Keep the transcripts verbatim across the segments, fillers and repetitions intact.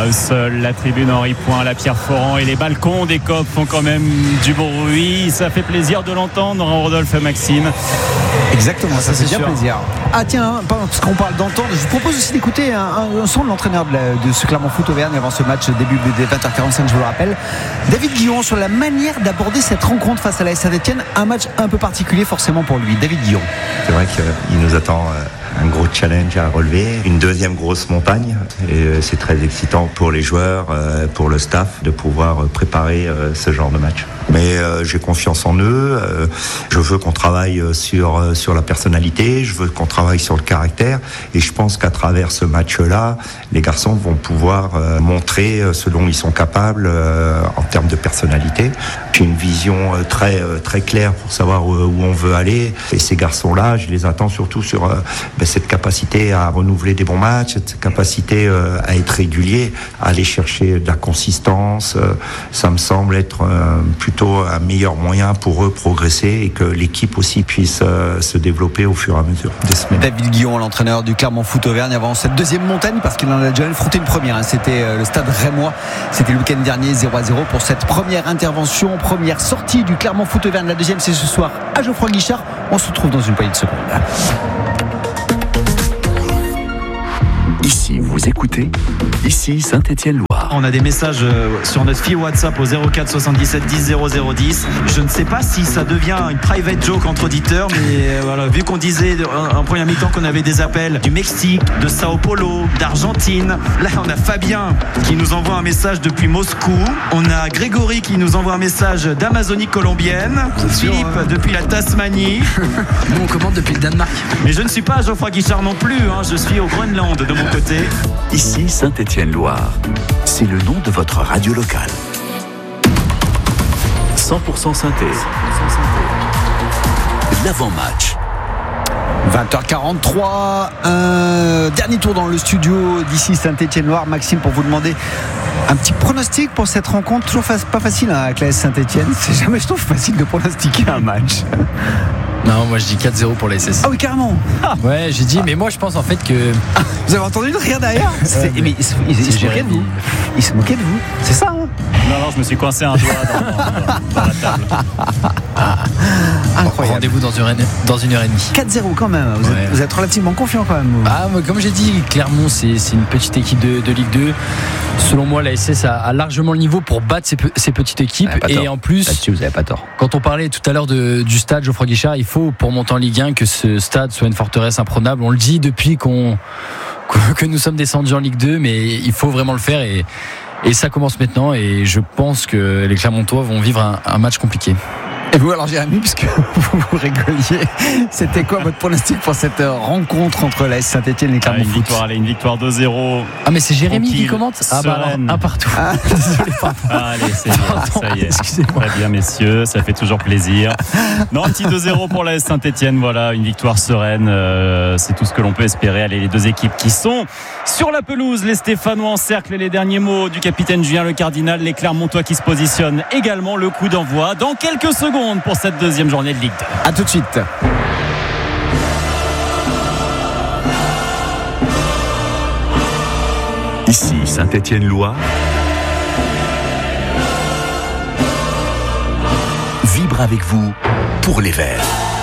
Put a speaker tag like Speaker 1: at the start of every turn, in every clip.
Speaker 1: À eux seuls, la tribune Henri Point, la Pierre Foran et les balcons des Copes font quand même du bruit. Ça fait plaisir de l'entendre, Rodolphe Maxime.
Speaker 2: Exactement, ça, ça fait bien
Speaker 1: sûr.
Speaker 2: plaisir. Ah tiens, parce qu'on parle d'entendre, je vous propose aussi d'écouter un, un son de l'entraîneur de, la, de ce Clermont Foot Auvergne avant ce match début des vingt heures quarante-cinq, je vous le rappelle. David Guillon sur la manière d'aborder cette rencontre face à la Saint-Etienne, un match un peu particulier forcément pour lui. David Guillon.
Speaker 3: C'est vrai qu'il nous attend un gros challenge à relever, une deuxième grosse montagne, et c'est très excitant pour les joueurs, pour le staff de pouvoir préparer ce genre de match. Mais euh, j'ai confiance en eux, euh, je veux qu'on travaille sur, sur la personnalité, je veux qu'on travaille sur le caractère, et je pense qu'à travers ce match-là, les garçons vont pouvoir euh, montrer ce dont ils sont capables euh, en termes de personnalité. J'ai une vision euh, très, euh, très claire pour savoir où, où on veut aller, et ces garçons-là, je les attends surtout sur euh, ben, cette capacité à renouveler des bons matchs, cette capacité euh, à être régulier, à aller chercher de la consistance. Euh, ça me semble être euh, plutôt un meilleur moyen pour eux progresser et que l'équipe aussi puisse euh, se développer au fur et à mesure des semaines.
Speaker 2: David Guillon, l'entraîneur du Clermont Foot Auvergne, avant cette deuxième montagne, parce qu'il en a déjà affronté une première, hein. C'était euh, le stade Rémois, c'était le week-end dernier, zéro à zéro pour cette première intervention, première sortie du Clermont Foot Auvergne. La deuxième, c'est ce soir à Geoffroy Guichard. On se retrouve dans une poignée de secondes.
Speaker 4: Ici, vous écoutez, ici Saint-Étienne-Loire.
Speaker 5: On a des messages sur notre fil WhatsApp au zéro quatre soixante-dix-sept dix zéro zéro dix. Je ne sais pas si ça devient une private joke entre auditeurs, mais voilà, vu qu'on disait en première mi-temps qu'on avait des appels du Mexique, de Sao Paulo, d'Argentine, là on a Fabien qui nous envoie un message depuis Moscou, on a Grégory qui nous envoie un message d'Amazonie colombienne, Philippe sûr, hein. Depuis la Tasmanie.
Speaker 6: Nous on commande depuis le Danemark.
Speaker 5: Mais je ne suis pas Geoffroy Guichard non plus, hein. Je suis au Groenland de mon côté.
Speaker 4: Ici Saint-Étienne-Loire, c'est le nom de votre radio locale. cent pour cent Synthé. L'avant-match.
Speaker 2: vingt heures quarante-trois, un dernier tour dans le studio d'ici Saint-Étienne-Loire. Maxime, pour vous demander un petit pronostic pour cette rencontre. Toujours pas facile hein, avec la S Saint-Étienne. C'est jamais, je trouve, facile de pronostiquer un match.
Speaker 6: Non, moi je dis quatre zéro pour la S S.
Speaker 2: Ah oui, carrément. Ah.
Speaker 6: Ouais, j'ai dit, ah. mais moi je pense en fait que.
Speaker 2: Ah, vous avez entendu le rire derrière
Speaker 6: euh, mais, mais, il, il, il se moquait de vous.
Speaker 2: Il se moquait de vous. C'est ça, hein?
Speaker 1: Non, non, je me suis coincé un doigt dans, dans, dans la table.
Speaker 6: Incroyable. Rendez-vous dans une, dans une heure et demie.
Speaker 2: quatre zéro quand même. Vous, ouais. êtes, vous êtes relativement confiant quand même. Vous.
Speaker 6: Ah, comme j'ai dit, Clermont, c'est, c'est une petite équipe de, de Ligue deux. Selon moi, la S S a, a largement le niveau pour battre ces, ces petites équipes. Et en plus,
Speaker 2: là-dessus, vous n'avez pas tort.
Speaker 6: Quand on parlait tout à l'heure de, du stade Geoffroy Guichard, il faut, pour monter en Ligue un, que ce stade soit une forteresse imprenable. On le dit depuis qu'on, que nous sommes descendus en Ligue deux, mais il faut vraiment le faire. Et, et ça commence maintenant. Et je pense que les Clermontois vont vivre un, un match compliqué.
Speaker 2: Et vous alors Jérémy, puisque vous, vous rigoliez, c'était quoi votre pronostic pour cette rencontre entre la S Saint-Etienne et les Clermont
Speaker 1: ah, Foot? Allez, une victoire deux zéro.
Speaker 6: Ah mais c'est Jérémy qui commente. Ah bah alors, un partout. Ah, désolé, pardon.
Speaker 1: Ah, allez, c'est bien, ça y est.
Speaker 6: Excusez-moi.
Speaker 1: Très bien messieurs, ça fait toujours plaisir. Non, un petit deux zéro pour la S Saint-Etienne, voilà, une victoire sereine, euh, c'est tout ce que l'on peut espérer. Allez, les deux équipes qui sont sur la pelouse, les Stéphanois en cercle, et les derniers mots du capitaine Julien Le Cardinal, les Clermontois qui se positionnent également, le coup d'envoi dans quelques secondes pour cette deuxième journée de Ligue deux.
Speaker 2: A tout de suite.
Speaker 4: Ici Saint-Étienne-Loire. Vibre avec vous pour les Verts.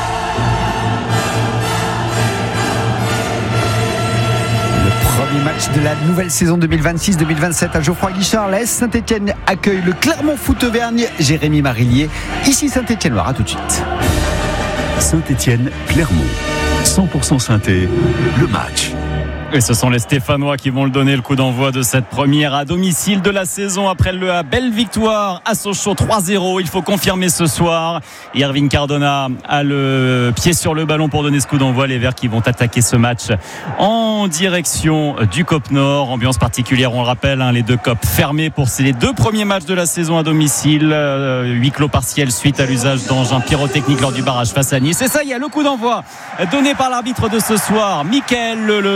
Speaker 2: Premier match de la nouvelle saison deux mille vingt-six deux mille vingt-sept à Geoffroy Guichard. La S Saint-Etienne accueille le Clermont Foot Auvergne. Jérémy Marillier, ici Saint-Etienne-Loire. À tout de suite.
Speaker 4: Saint-Etienne-Clermont, cent pour cent Synthé, le match.
Speaker 1: Et ce sont les Stéphanois qui vont le donner, le coup d'envoi de cette première à domicile de la saison après le A. Belle victoire à Sochaux trois zéro. Il faut confirmer ce soir. Irving Cardona a le pied sur le ballon pour donner ce coup d'envoi. Les Verts qui vont attaquer ce match en direction du C O P Nord. Ambiance particulière, on le rappelle, hein, les deux C O P fermés pour ces les deux premiers matchs de la saison à domicile. Euh, huis clos partiel suite à l'usage d'engins pyrotechniques lors du barrage face à Nice. Et ça y est, le coup d'envoi donné par l'arbitre de ce soir, Mickaël Leleu.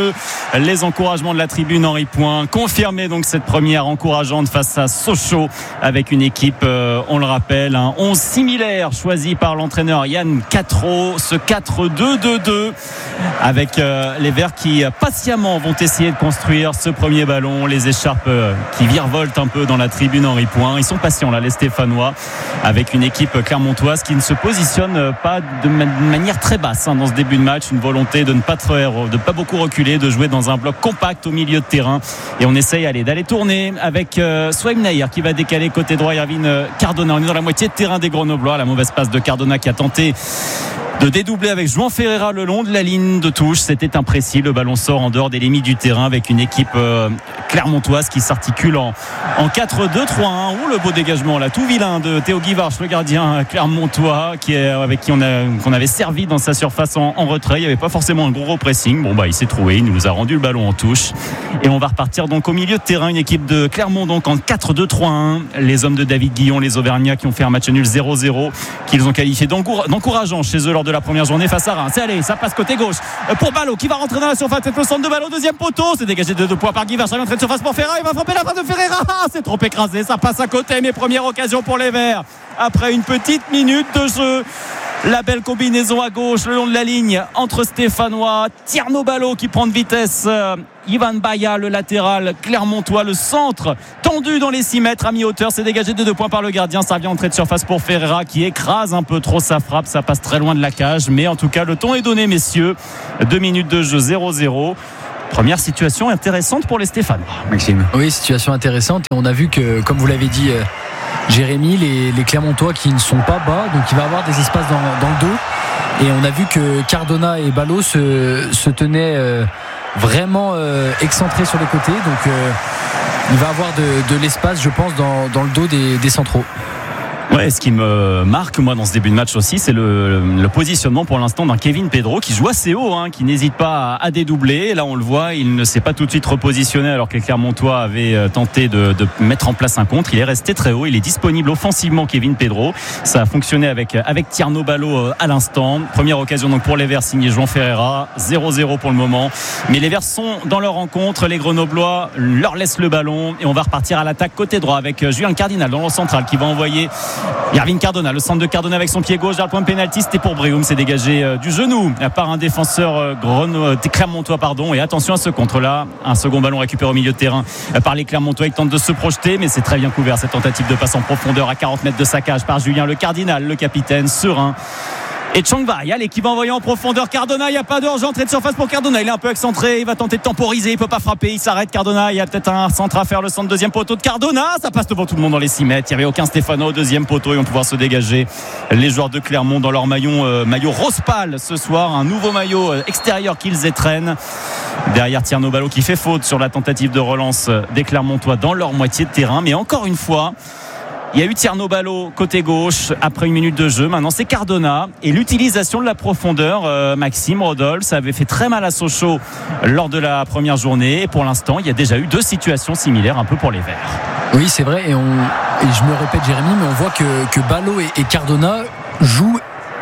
Speaker 1: les encouragements de la tribune Henri Point. Confirmer donc cette première encourageante face à Sochaux avec une équipe, euh, on le rappelle, un onze similaire choisi par l'entraîneur Yann Quatreau. Ce quatre deux deux deux avec euh, les Verts qui patiemment vont essayer de construire ce premier ballon. Les écharpes euh, qui virevoltent un peu dans la tribune Henri Point. Ils sont patients là, les Stéphanois, avec une équipe clermontoise qui ne se positionne pas de, ma- de manière très basse hein, dans ce début de match. Une volonté de ne pas faire, de pas beaucoup reculer, de jouer dans un bloc compact au milieu de terrain. Et on essaye allez, d'aller tourner avec euh, Swaim Nahir qui va décaler côté droit Irvine euh, Cardona. On est dans la moitié de terrain des Grenoblois. La mauvaise passe de Cardona qui a tenté de dédoubler avec Juan Ferreira le long de la ligne de touche. C'était imprécis. Le ballon sort en dehors des limites du terrain avec une équipe euh, clermontoise qui s'articule en, en quatre deux trois un. Ouh, le beau dégagement là, tout vilain de Théo Guivarch, le gardien clermontois qui est, avec qui on, a, qu'on avait servi dans sa surface en, en retrait. Il n'y avait pas forcément un gros pressing. Bon bah il s'est trouvé, il nous a rendu le ballon en touche. Et on va repartir donc au milieu de terrain. Une équipe de Clermont donc en quatre deux trois un. Les hommes de David Guillon, les Auvergnats qui ont fait un match nul zéro zéro, qu'ils ont qualifié d'encourageant chez eux lors de la première journée face à Reims. C'est allé, ça passe côté gauche pour Ballot qui va rentrer dans la surface. C'est le centre de Ballot, deuxième poteau. C'est dégagé de deux points par Guivarch. Ça vient entrer de surface pour Ferreira. Il va frapper la frappe de Ferreira. C'est trop écrasé. Ça passe à côté. Mais première occasion pour les Verts. Après une petite minute de jeu. La belle combinaison à gauche le long de la ligne entre Stéphanois, Tierno Ballot qui prend de vitesse, euh, Ivan Baya le latéral clermontois, le centre tendu dans les six mètres à mi-hauteur, c'est dégagé de deux points par le gardien. Ça vient entrer de surface pour Ferreira qui écrase un peu trop sa frappe, ça passe très loin de la cage, mais en tout cas le ton est donné messieurs. Deux minutes de jeu, zéro zéro. Première situation intéressante pour les Stéphanois.
Speaker 2: Maxime.
Speaker 6: Oui, situation intéressante. Et on a vu que, comme vous l'avez dit, euh, Jérémy, les, les Clermontois qui ne sont pas bas, donc il va avoir des espaces dans, dans le dos. Et on a vu que Cardona et Ballot se, se tenaient euh, vraiment euh, excentrés sur les côtés. Donc euh, il va avoir de, de l'espace, je pense, dans, dans le dos des, des centraux.
Speaker 1: Ouais, ce qui me marque moi dans ce début de match aussi, c'est le, le positionnement pour l'instant d'un Kevin Pedro qui joue assez haut, hein, qui n'hésite pas à, à dédoubler. Et là on le voit, il ne s'est pas tout de suite repositionné alors que les Clermontois avaient tenté de, de mettre en place un contre. Il est resté très haut, il est disponible offensivement Kevin Pedro. Ça a fonctionné avec, avec Tierno Ballot à l'instant. Première occasion donc pour les Verts signé Juan Ferreira, zéro zéro pour le moment. Mais les Verts sont dans leur rencontre, les Grenoblois leur laissent le ballon et on va repartir à l'attaque côté droit avec Julien Cardinal dans le central qui va envoyer Irvine Cardona, le centre de Cardona avec son pied gauche vers le point de pénalty. C'était pour Bréhoum, c'est dégagé euh, du genou par un défenseur euh, Greno, Clermontois pardon. Et attention à ce contre là, un second ballon récupéré au milieu de terrain euh, par les Clermontois. Ils tentent de se projeter, mais c'est très bien couvert cette tentative de passe en profondeur à quarante mètres de sa cage par Julien le Cardinal, le capitaine serein. Et Changbai, allez, qui va envoyer en profondeur Cardona. Il n'y a pas d'urgence, entrée de surface pour Cardona. Il est un peu excentré, il va tenter de temporiser, il ne peut pas frapper, il s'arrête Cardona. Il y a peut-être un centre à faire, le centre deuxième poteau de Cardona. Ça passe devant tout le monde dans les six mètres. Il n'y avait aucun Stéphano au deuxième poteau. Ils vont pouvoir se dégager. Les joueurs de Clermont dans leur maillot, euh, maillot rose pâle ce soir. Un nouveau maillot extérieur qu'ils étrennent. Derrière Tierno Ballot qui fait faute sur la tentative de relance des Clermontois dans leur moitié de terrain. Mais encore une fois, il y a eu Tierno Ballot côté gauche après une minute de jeu. Maintenant c'est Cardona et l'utilisation de la profondeur. euh, Maxime Rodolphe, ça avait fait très mal à Sochaux lors de la première journée. Et pour l'instant il y a déjà eu deux situations similaires un peu pour les Verts.
Speaker 6: Oui c'est vrai et, on, et je me répète Jérémy, mais on voit que, que Ballot et, et Cardona jouent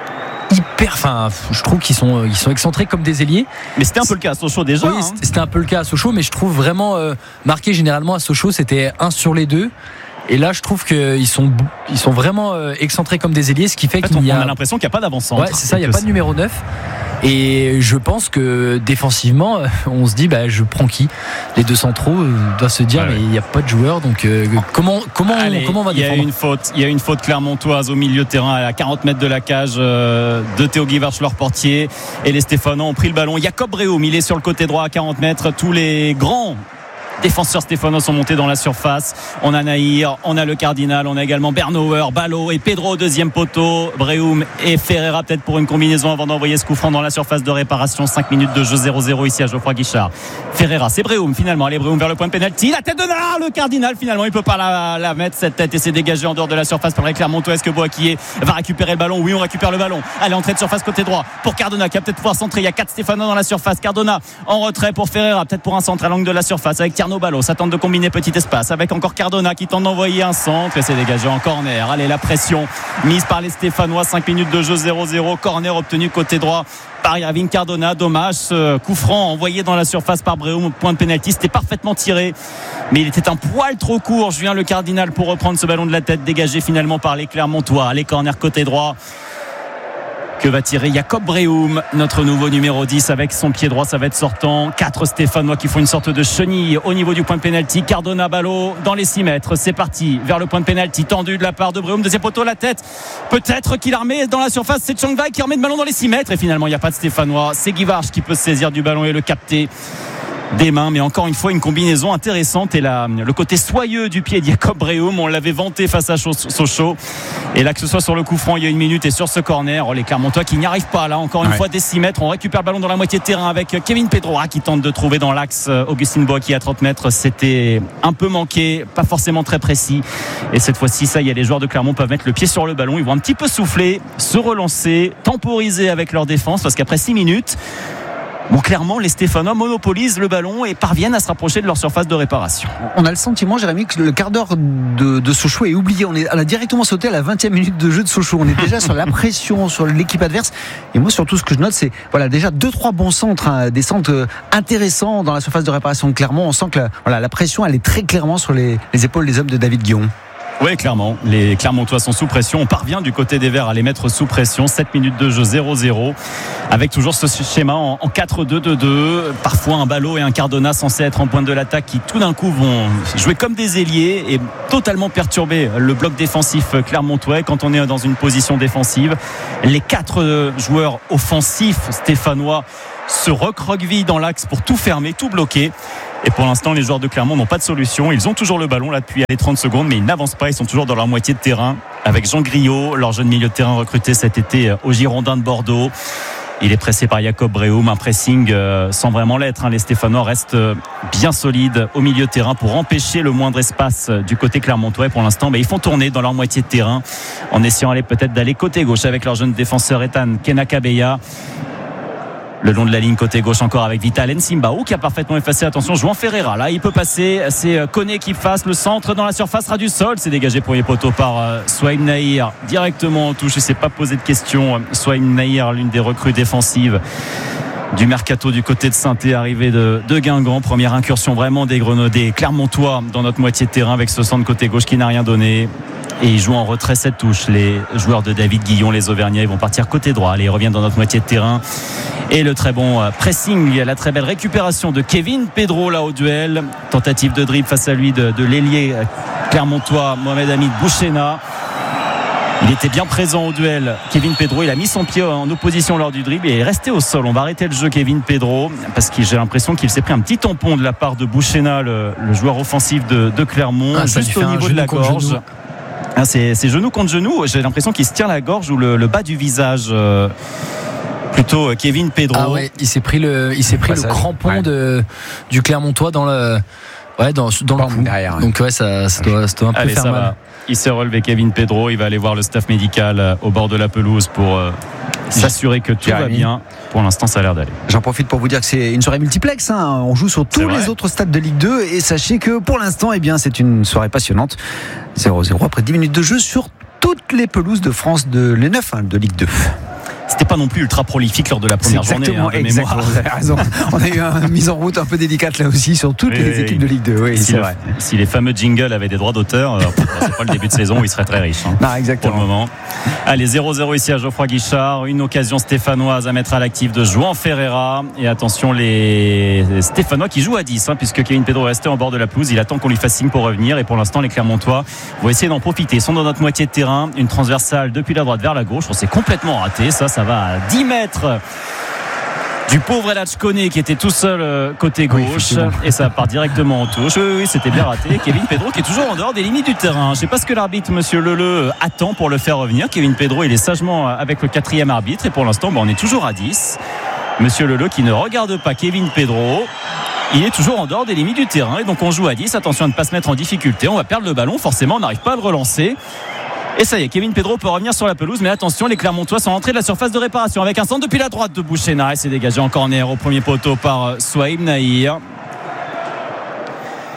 Speaker 6: hyper, enfin je trouve qu'ils sont, ils sont excentrés comme des ailiers.
Speaker 1: Mais c'était un peu le cas à Sochaux déjà.
Speaker 6: Oui, hein. C'était un peu le cas à Sochaux, mais je trouve vraiment euh, marqué généralement à Sochaux c'était un sur les deux. Et là, je trouve qu'ils sont, ils sont vraiment euh, excentrés comme des ailiers, ce qui fait
Speaker 1: en fait,
Speaker 6: qu'il y a.
Speaker 1: On a l'impression qu'il n'y a pas d'avant-centre.
Speaker 6: Ouais, c'est ça, il n'y a pas de numéro neuf. Et je pense que défensivement, on se dit, bah, je prends qui ? Les deux centraux doivent se dire, ouais, mais il n'y a pas de joueur, donc euh, comment, comment,
Speaker 1: Allez,
Speaker 6: comment on va défendre ?
Speaker 1: Il y a une faute, il y a une faute clermontoise au milieu de terrain à quarante mètres de la cage euh, de Théo Guivarch, leur portier. Et les Stéphanois ont pris le ballon. Jacob Bréhoum, il est sur le côté droit à quarante mètres. Tous les grands défenseurs stéphanois sont montés dans la surface. On a Nahir, on a le Cardinal, on a également Bernauer, Ballot et Pedro au deuxième poteau. Bréhoum et Ferreira peut-être pour une combinaison avant d'envoyer ce coup franc dans la surface de réparation. cinq minutes de jeu, zéro zéro ici à Geoffroy Guichard. Ferreira, c'est Bréhoum finalement. Allez, Bréhoum vers le point de pénalty. La tête de Nahir, le Cardinal finalement il peut pas la, la mettre cette tête et c'est dégagé en dehors de la surface par les Clermontois. Est-ce que Boakier va récupérer le ballon ? Oui, on récupère le ballon. Allez, entrée de surface côté droit pour Cardona qui va peut-être pouvoir centrer. Il y a quatre Stéphanois dans la surface. Cardona en retrait pour Ferreira, peut-être pour un centre à l'angle de la surface avec Tierno Arnaud Ballot, ça tente de combiner petit espace avec encore Cardona qui tente d'envoyer un centre et c'est dégagé en corner. Allez, la pression mise par les Stéphanois, cinq minutes de jeu, zéro zéro, corner obtenu côté droit par Irving Cardona. Dommage, ce coup franc envoyé dans la surface par Bréaume, point de pénalty, c'était parfaitement tiré mais il était un poil trop court. Julien Le Cardinal pour reprendre ce ballon de la tête, dégagé finalement par les Clermontois. Les corners côté droit que va tirer Jacob Bréaume, notre nouveau numéro dix, avec son pied droit, ça va être sortant. Quatre Stéphanois qui font une sorte de chenille au niveau du point de pénalty. Cardona, Ballot dans les six mètres, c'est parti vers le point de pénalty, tendu de la part de Bréaume, deuxième poteau, la tête, peut-être qu'il la remet dans la surface, c'est Chongwei qui remet le ballon dans les six mètres et finalement il n'y a pas de Stéphanois, c'est Guy Varche qui peut se saisir du ballon et le capter des mains, mais encore une fois une combinaison intéressante et la, le côté soyeux du pied de Jacob Bréaume, on l'avait vanté face à Sochaux et là que ce soit sur le coup franc il y a une minute et sur ce corner, oh, les Clermontois qui n'y arrivent pas là, encore une ouais. fois des six mètres, on récupère le ballon dans la moitié de terrain avec Kevin Pedroa qui tente de trouver dans l'axe Augustine Boaki à trente mètres, c'était un peu manqué, pas forcément très précis et cette fois-ci ça y est, les joueurs de Clermont peuvent mettre le pied sur le ballon, ils vont un petit peu souffler, se relancer, temporiser avec leur défense parce qu'après six minutes, bon, clairement, les Stéphanois monopolisent le ballon et parviennent à se rapprocher de leur surface de réparation.
Speaker 2: On a le sentiment, Jérémy, que le quart d'heure de, de Sochaux est oublié. On, est, on a directement sauté à la vingtième minute de jeu de Sochaux. On est déjà sur la pression, sur l'équipe adverse. Et moi, surtout, ce que je note, c'est voilà, déjà deux, trois bons centres, hein, des centres intéressants dans la surface de réparation de Clermont. On sent que la, voilà, la pression, elle est très clairement sur les, les épaules des hommes de David Guillon.
Speaker 1: Oui, clairement. Les Clermontois sont sous pression. On parvient du côté des Verts à les mettre sous pression. sept minutes de jeu, zéro zéro. Avec toujours ce schéma en quatre deux deux deux. Parfois un Ballot et un Cardona censés être en pointe de l'attaque qui tout d'un coup vont jouer comme des ailiers et totalement perturber le bloc défensif clermontois. Quand on est dans une position défensive, les quatre joueurs offensifs stéphanois se recroquevillent dans l'axe pour tout fermer, tout bloquer. Et pour l'instant, les joueurs de Clermont n'ont pas de solution. Ils ont toujours le ballon là depuis les trente secondes, mais ils n'avancent pas. Ils sont toujours dans leur moitié de terrain avec Jean Griot, leur jeune milieu de terrain recruté cet été au Girondins de Bordeaux. Il est pressé par Jacob Bréaume, un pressing euh, sans vraiment l'être. Hein. Les Stéphanois restent euh, bien solides au milieu de terrain pour empêcher le moindre espace euh, du côté clermontois. Et pour l'instant, bah, ils font tourner dans leur moitié de terrain en essayant aller, peut-être d'aller côté gauche avec leur jeune défenseur Ethan Kenakabeya. Le long de la ligne côté gauche encore avec Vital Nsimbaou qui a parfaitement effacé, attention, Juan Ferreira là il peut passer, c'est Koné qui fasse le centre dans la surface ras du sol, c'est dégagé pour les poteaux par euh, Souaïm Nahir directement en touche, il ne s'est pas posé de questions. Souaïm Nahir, l'une des recrues défensives du mercato du côté de Saint-Étienne, arrivé de, de Guingamp, première incursion vraiment des Grenadiers Clermontois dans notre moitié de terrain avec ce centre côté gauche qui n'a rien donné. Et ils jouent en retrait cette touche. Les joueurs de David Guillon, les Auvergnats, ils vont partir côté droit. Allez, ils reviennent dans notre moitié de terrain. Et le très bon pressing, la très belle récupération de Kevin Pedro là au duel. Tentative de dribble face à lui de, de l'ailier clermontois Mohamed Hamid Bouchena. Il était bien présent au duel. Kevin Pedro, il a mis son pied en opposition lors du dribble et il est resté au sol. On va arrêter le jeu, Kevin Pedro, parce que j'ai l'impression qu'il s'est pris un petit tampon de la part de Bouchena, le, le joueur offensif de, de Clermont, ah, juste au niveau de la gorge. Ah, c'est, c'est genou contre genou. J'ai l'impression qu'il se tient la gorge ou le, le bas du visage. Euh, plutôt Kevin Pedro.
Speaker 6: Ah ouais, il s'est pris le, il s'est pris le crampon ouais. de, du Clermontois dans le, ouais, dans, dans le cou. Derrière, ouais. Donc ouais, ça, ça, doit, ça doit un peu
Speaker 1: Allez,
Speaker 6: faire
Speaker 1: ça
Speaker 6: mal.
Speaker 1: Va. Il s'est relevé, Kevin Pedro. Il va aller voir le staff médical au bord de la pelouse pour euh, s'assurer que tout Jérémy. va bien. Pour l'instant, ça a l'air d'aller.
Speaker 2: J'en profite pour vous dire que c'est une soirée multiplex. Hein. On joue sur tous les autres stades de Ligue deux. Et sachez que pour l'instant, eh bien, c'est une soirée passionnante. zéro zéro après dix minutes de jeu sur toutes les pelouses de France, de les neuf hein, de Ligue deux.
Speaker 1: C'était pas non plus ultra prolifique lors de la première
Speaker 2: c'est
Speaker 1: journée.
Speaker 2: Hein, de exactement, vous avez raison. On a eu une mise en route un peu délicate là aussi sur toutes oui, les oui, équipes de Ligue deux. Oui,
Speaker 1: si,
Speaker 2: c'est
Speaker 1: le,
Speaker 2: vrai.
Speaker 1: si les fameux jingles avaient des droits d'auteur, euh, c'est pas le début de saison où ils seraient très riches. Hein,
Speaker 2: non, exactement.
Speaker 1: Pour le moment. Allez, zéro zéro ici à Geoffroy Guichard. Une occasion stéphanoise à mettre à l'actif de Juan Ferreira. Et attention, les Stéphanois qui jouent à dix, hein, puisque Kevin Pedro est resté en bord de la pelouse. Il attend qu'on lui fasse signe pour revenir. Et pour l'instant, les Clermontois vont essayer d'en profiter. Ils sont dans notre moitié de terrain. Une transversale depuis la droite vers la gauche. On s'est complètement raté. Ça, ça va à dix mètres du pauvre Eladj Koné qui était tout seul côté gauche oui, et ça part directement en touche. Oui, oui, c'était bien raté. Kevin Pedro qui est toujours en dehors des limites du terrain. Je ne sais pas ce que l'arbitre Monsieur Leleu attend pour le faire revenir. Kevin Pedro, il est sagement avec le quatrième arbitre et pour l'instant, bon, on est toujours à dix. Monsieur Leleu qui ne regarde pas Kevin Pedro. Il est toujours en dehors des limites du terrain et donc on joue à dix. Attention à ne pas se mettre en difficulté. On va perdre le ballon. Forcément, on n'arrive pas à le relancer. Et ça y est, Kevin Pedro peut revenir sur la pelouse, mais attention, les Clermontois sont entrés de la surface de réparation avec un centre depuis la droite de Bouchena et c'est dégagé en corner au premier poteau par Souaïm Nahir.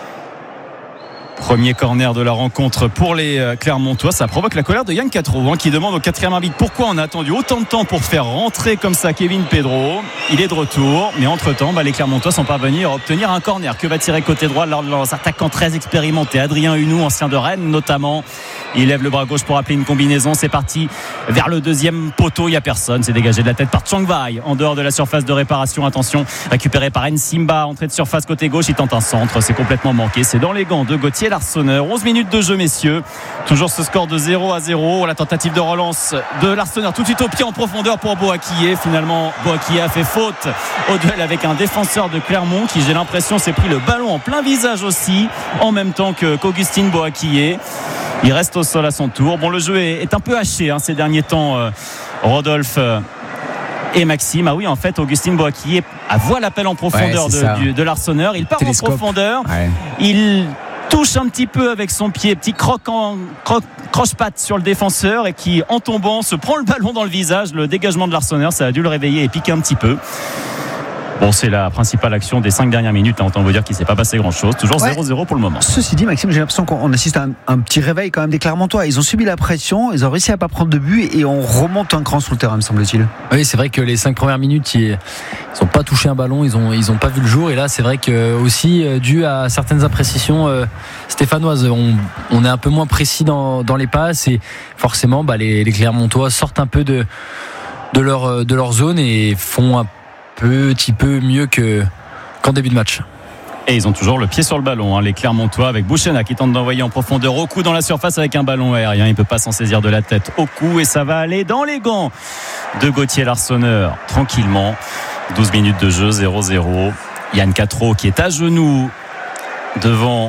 Speaker 1: Premier corner de la rencontre pour les Clermontois. Ça provoque la colère de Yann Quatreau hein, qui demande au quatrième arbitre pourquoi on a attendu autant de temps pour faire rentrer comme ça Kevin Pedro. Il est de retour, mais entre-temps, bah, les Clermontois sont parvenus à obtenir un corner que va tirer côté droit lors de leurs attaquants très expérimentés. Adrien Hunou, ancien de Rennes notamment. Il lève le bras gauche pour appeler une combinaison. C'est parti vers le deuxième poteau. Il n'y a personne. C'est dégagé de la tête par Changwai en dehors de la surface de réparation. Attention, récupéré par Nsimba. Entrée de surface côté gauche. Il tente un centre. C'est complètement manqué. C'est dans les gants de Gauthier Larsonneur. onze minutes de jeu, messieurs. Toujours ce score de zéro à zéro. La tentative de relance de Larsonneur tout de suite au pied en profondeur pour Boakye. Finalement, Boakye a fait faute au duel avec un défenseur de Clermont qui, j'ai l'impression, s'est pris le ballon en plein visage aussi en même temps que, qu'Augustine Boakye. Il reste au sol à son tour. Bon, le jeu est, est un peu haché hein, ces derniers temps. Euh, Rodolphe euh, et Maxime. Ah oui, en fait, Augustine Boakye voit l'appel en profondeur ouais, de, de, de Larsonneur. Il part Télescope. en profondeur. Ouais. Il touche un petit peu avec son pied, petit croc en, croc, croche-patte sur le défenseur et qui, en tombant, se prend le ballon dans le visage. Le dégagement de Larsonneur, ça a dû le réveiller et piquer un petit peu. Bon, c'est la principale action des cinq dernières minutes. Autant vous dire qu'il ne s'est pas passé grand-chose. Toujours ouais. zéro zéro pour le moment.
Speaker 2: Ceci dit, Maxime, j'ai l'impression qu'on assiste à un, un petit réveil quand même des Clermontois. Ils ont subi la pression, ils ont réussi à ne pas prendre de but et on remonte un cran sur le terrain, me semble-t-il.
Speaker 6: Oui, c'est vrai que les cinq premières minutes, ils n'ont pas touché un ballon, ils n'ont ils ont pas vu le jour. Et là, c'est vrai que aussi, dû à certaines appréciations euh, stéphanoises, on, on est un peu moins précis dans, dans les passes et forcément, bah, les, les Clermontois sortent un peu de, de, leur, de leur zone et font un petit peu mieux que, qu'en début de match.
Speaker 1: Et ils ont toujours le pied sur le ballon hein, les Clermontois avec Bouchena qui tente d'envoyer en profondeur au cou dans la surface avec un ballon aérien. Il ne peut pas s'en saisir de la tête au cou et ça va aller dans les gants de Gauthier Larsonneur tranquillement. douze minutes de jeu, zéro zéro. Yann Quatreau qui est à genoux devant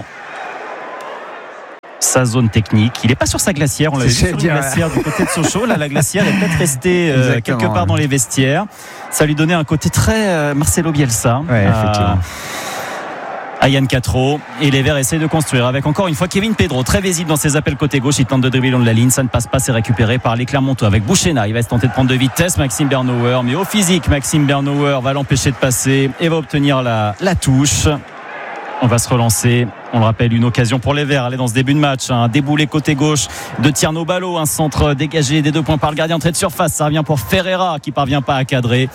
Speaker 1: sa zone technique. Il n'est pas sur sa glacière. On l'avait vu sur une glacière du côté de Sochaux. Là, la glacière est peut-être restée euh, quelque part dans les vestiaires. Ça lui donnait un côté très euh, Marcelo Bielsa
Speaker 2: ouais, à,
Speaker 1: à Yann Quatreau. Et les Verts essaient de construire avec encore une fois Kevin Pedro, très visible dans ses appels côté gauche. Il tente de dribbler le long de la ligne. Ça ne passe pas. C'est récupéré par les Clermontois avec Bouchena. Il va se tenter de prendre de vitesse. Maxime Bernauer. Mais au physique, Maxime Bernauer va l'empêcher de passer et va obtenir la, la touche. On va se relancer. On le rappelle, une occasion pour les Verts. Allez, dans ce début de match, un déboulé côté gauche de Tierno Ballo, un centre dégagé des deux points par le gardien, entrée de surface. Ça revient pour Ferreira qui parvient pas à cadrer.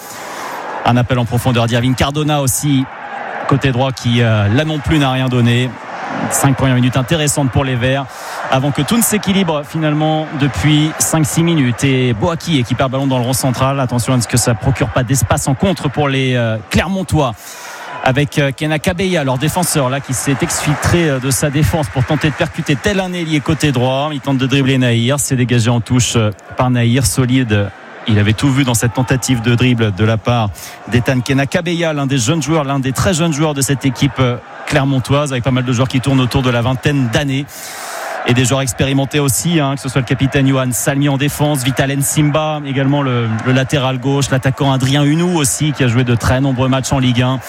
Speaker 1: Un appel en profondeur d'Irving Cardona aussi côté droit qui euh, là non plus n'a rien donné. Cinq premières minutes intéressantes pour les Verts avant que tout ne s'équilibre finalement depuis cinq six minutes. Et Boakye qui perd le ballon dans le rond central. Attention à ce que ça procure pas d'espace en contre pour les euh, Clermontois. Avec Kena Kabeya, leur défenseur là qui s'est exfiltré de sa défense pour tenter de percuter tel un ailier côté droit. Il tente de dribbler Nahir, c'est dégagé en touche par Nahir, solide. Il avait tout vu dans cette tentative de dribble de la part d'Ethan Kena Kabeya, l'un des jeunes joueurs, l'un des très jeunes joueurs de cette équipe clermontoise, avec pas mal de joueurs qui tournent autour de la vingtaine d'années. Et des joueurs expérimentés aussi, hein, que ce soit le capitaine Johan Salmi en défense, Vital Nsimba, également le, le latéral gauche, l'attaquant Adrien Hunou aussi, qui a joué de très nombreux matchs en Ligue un.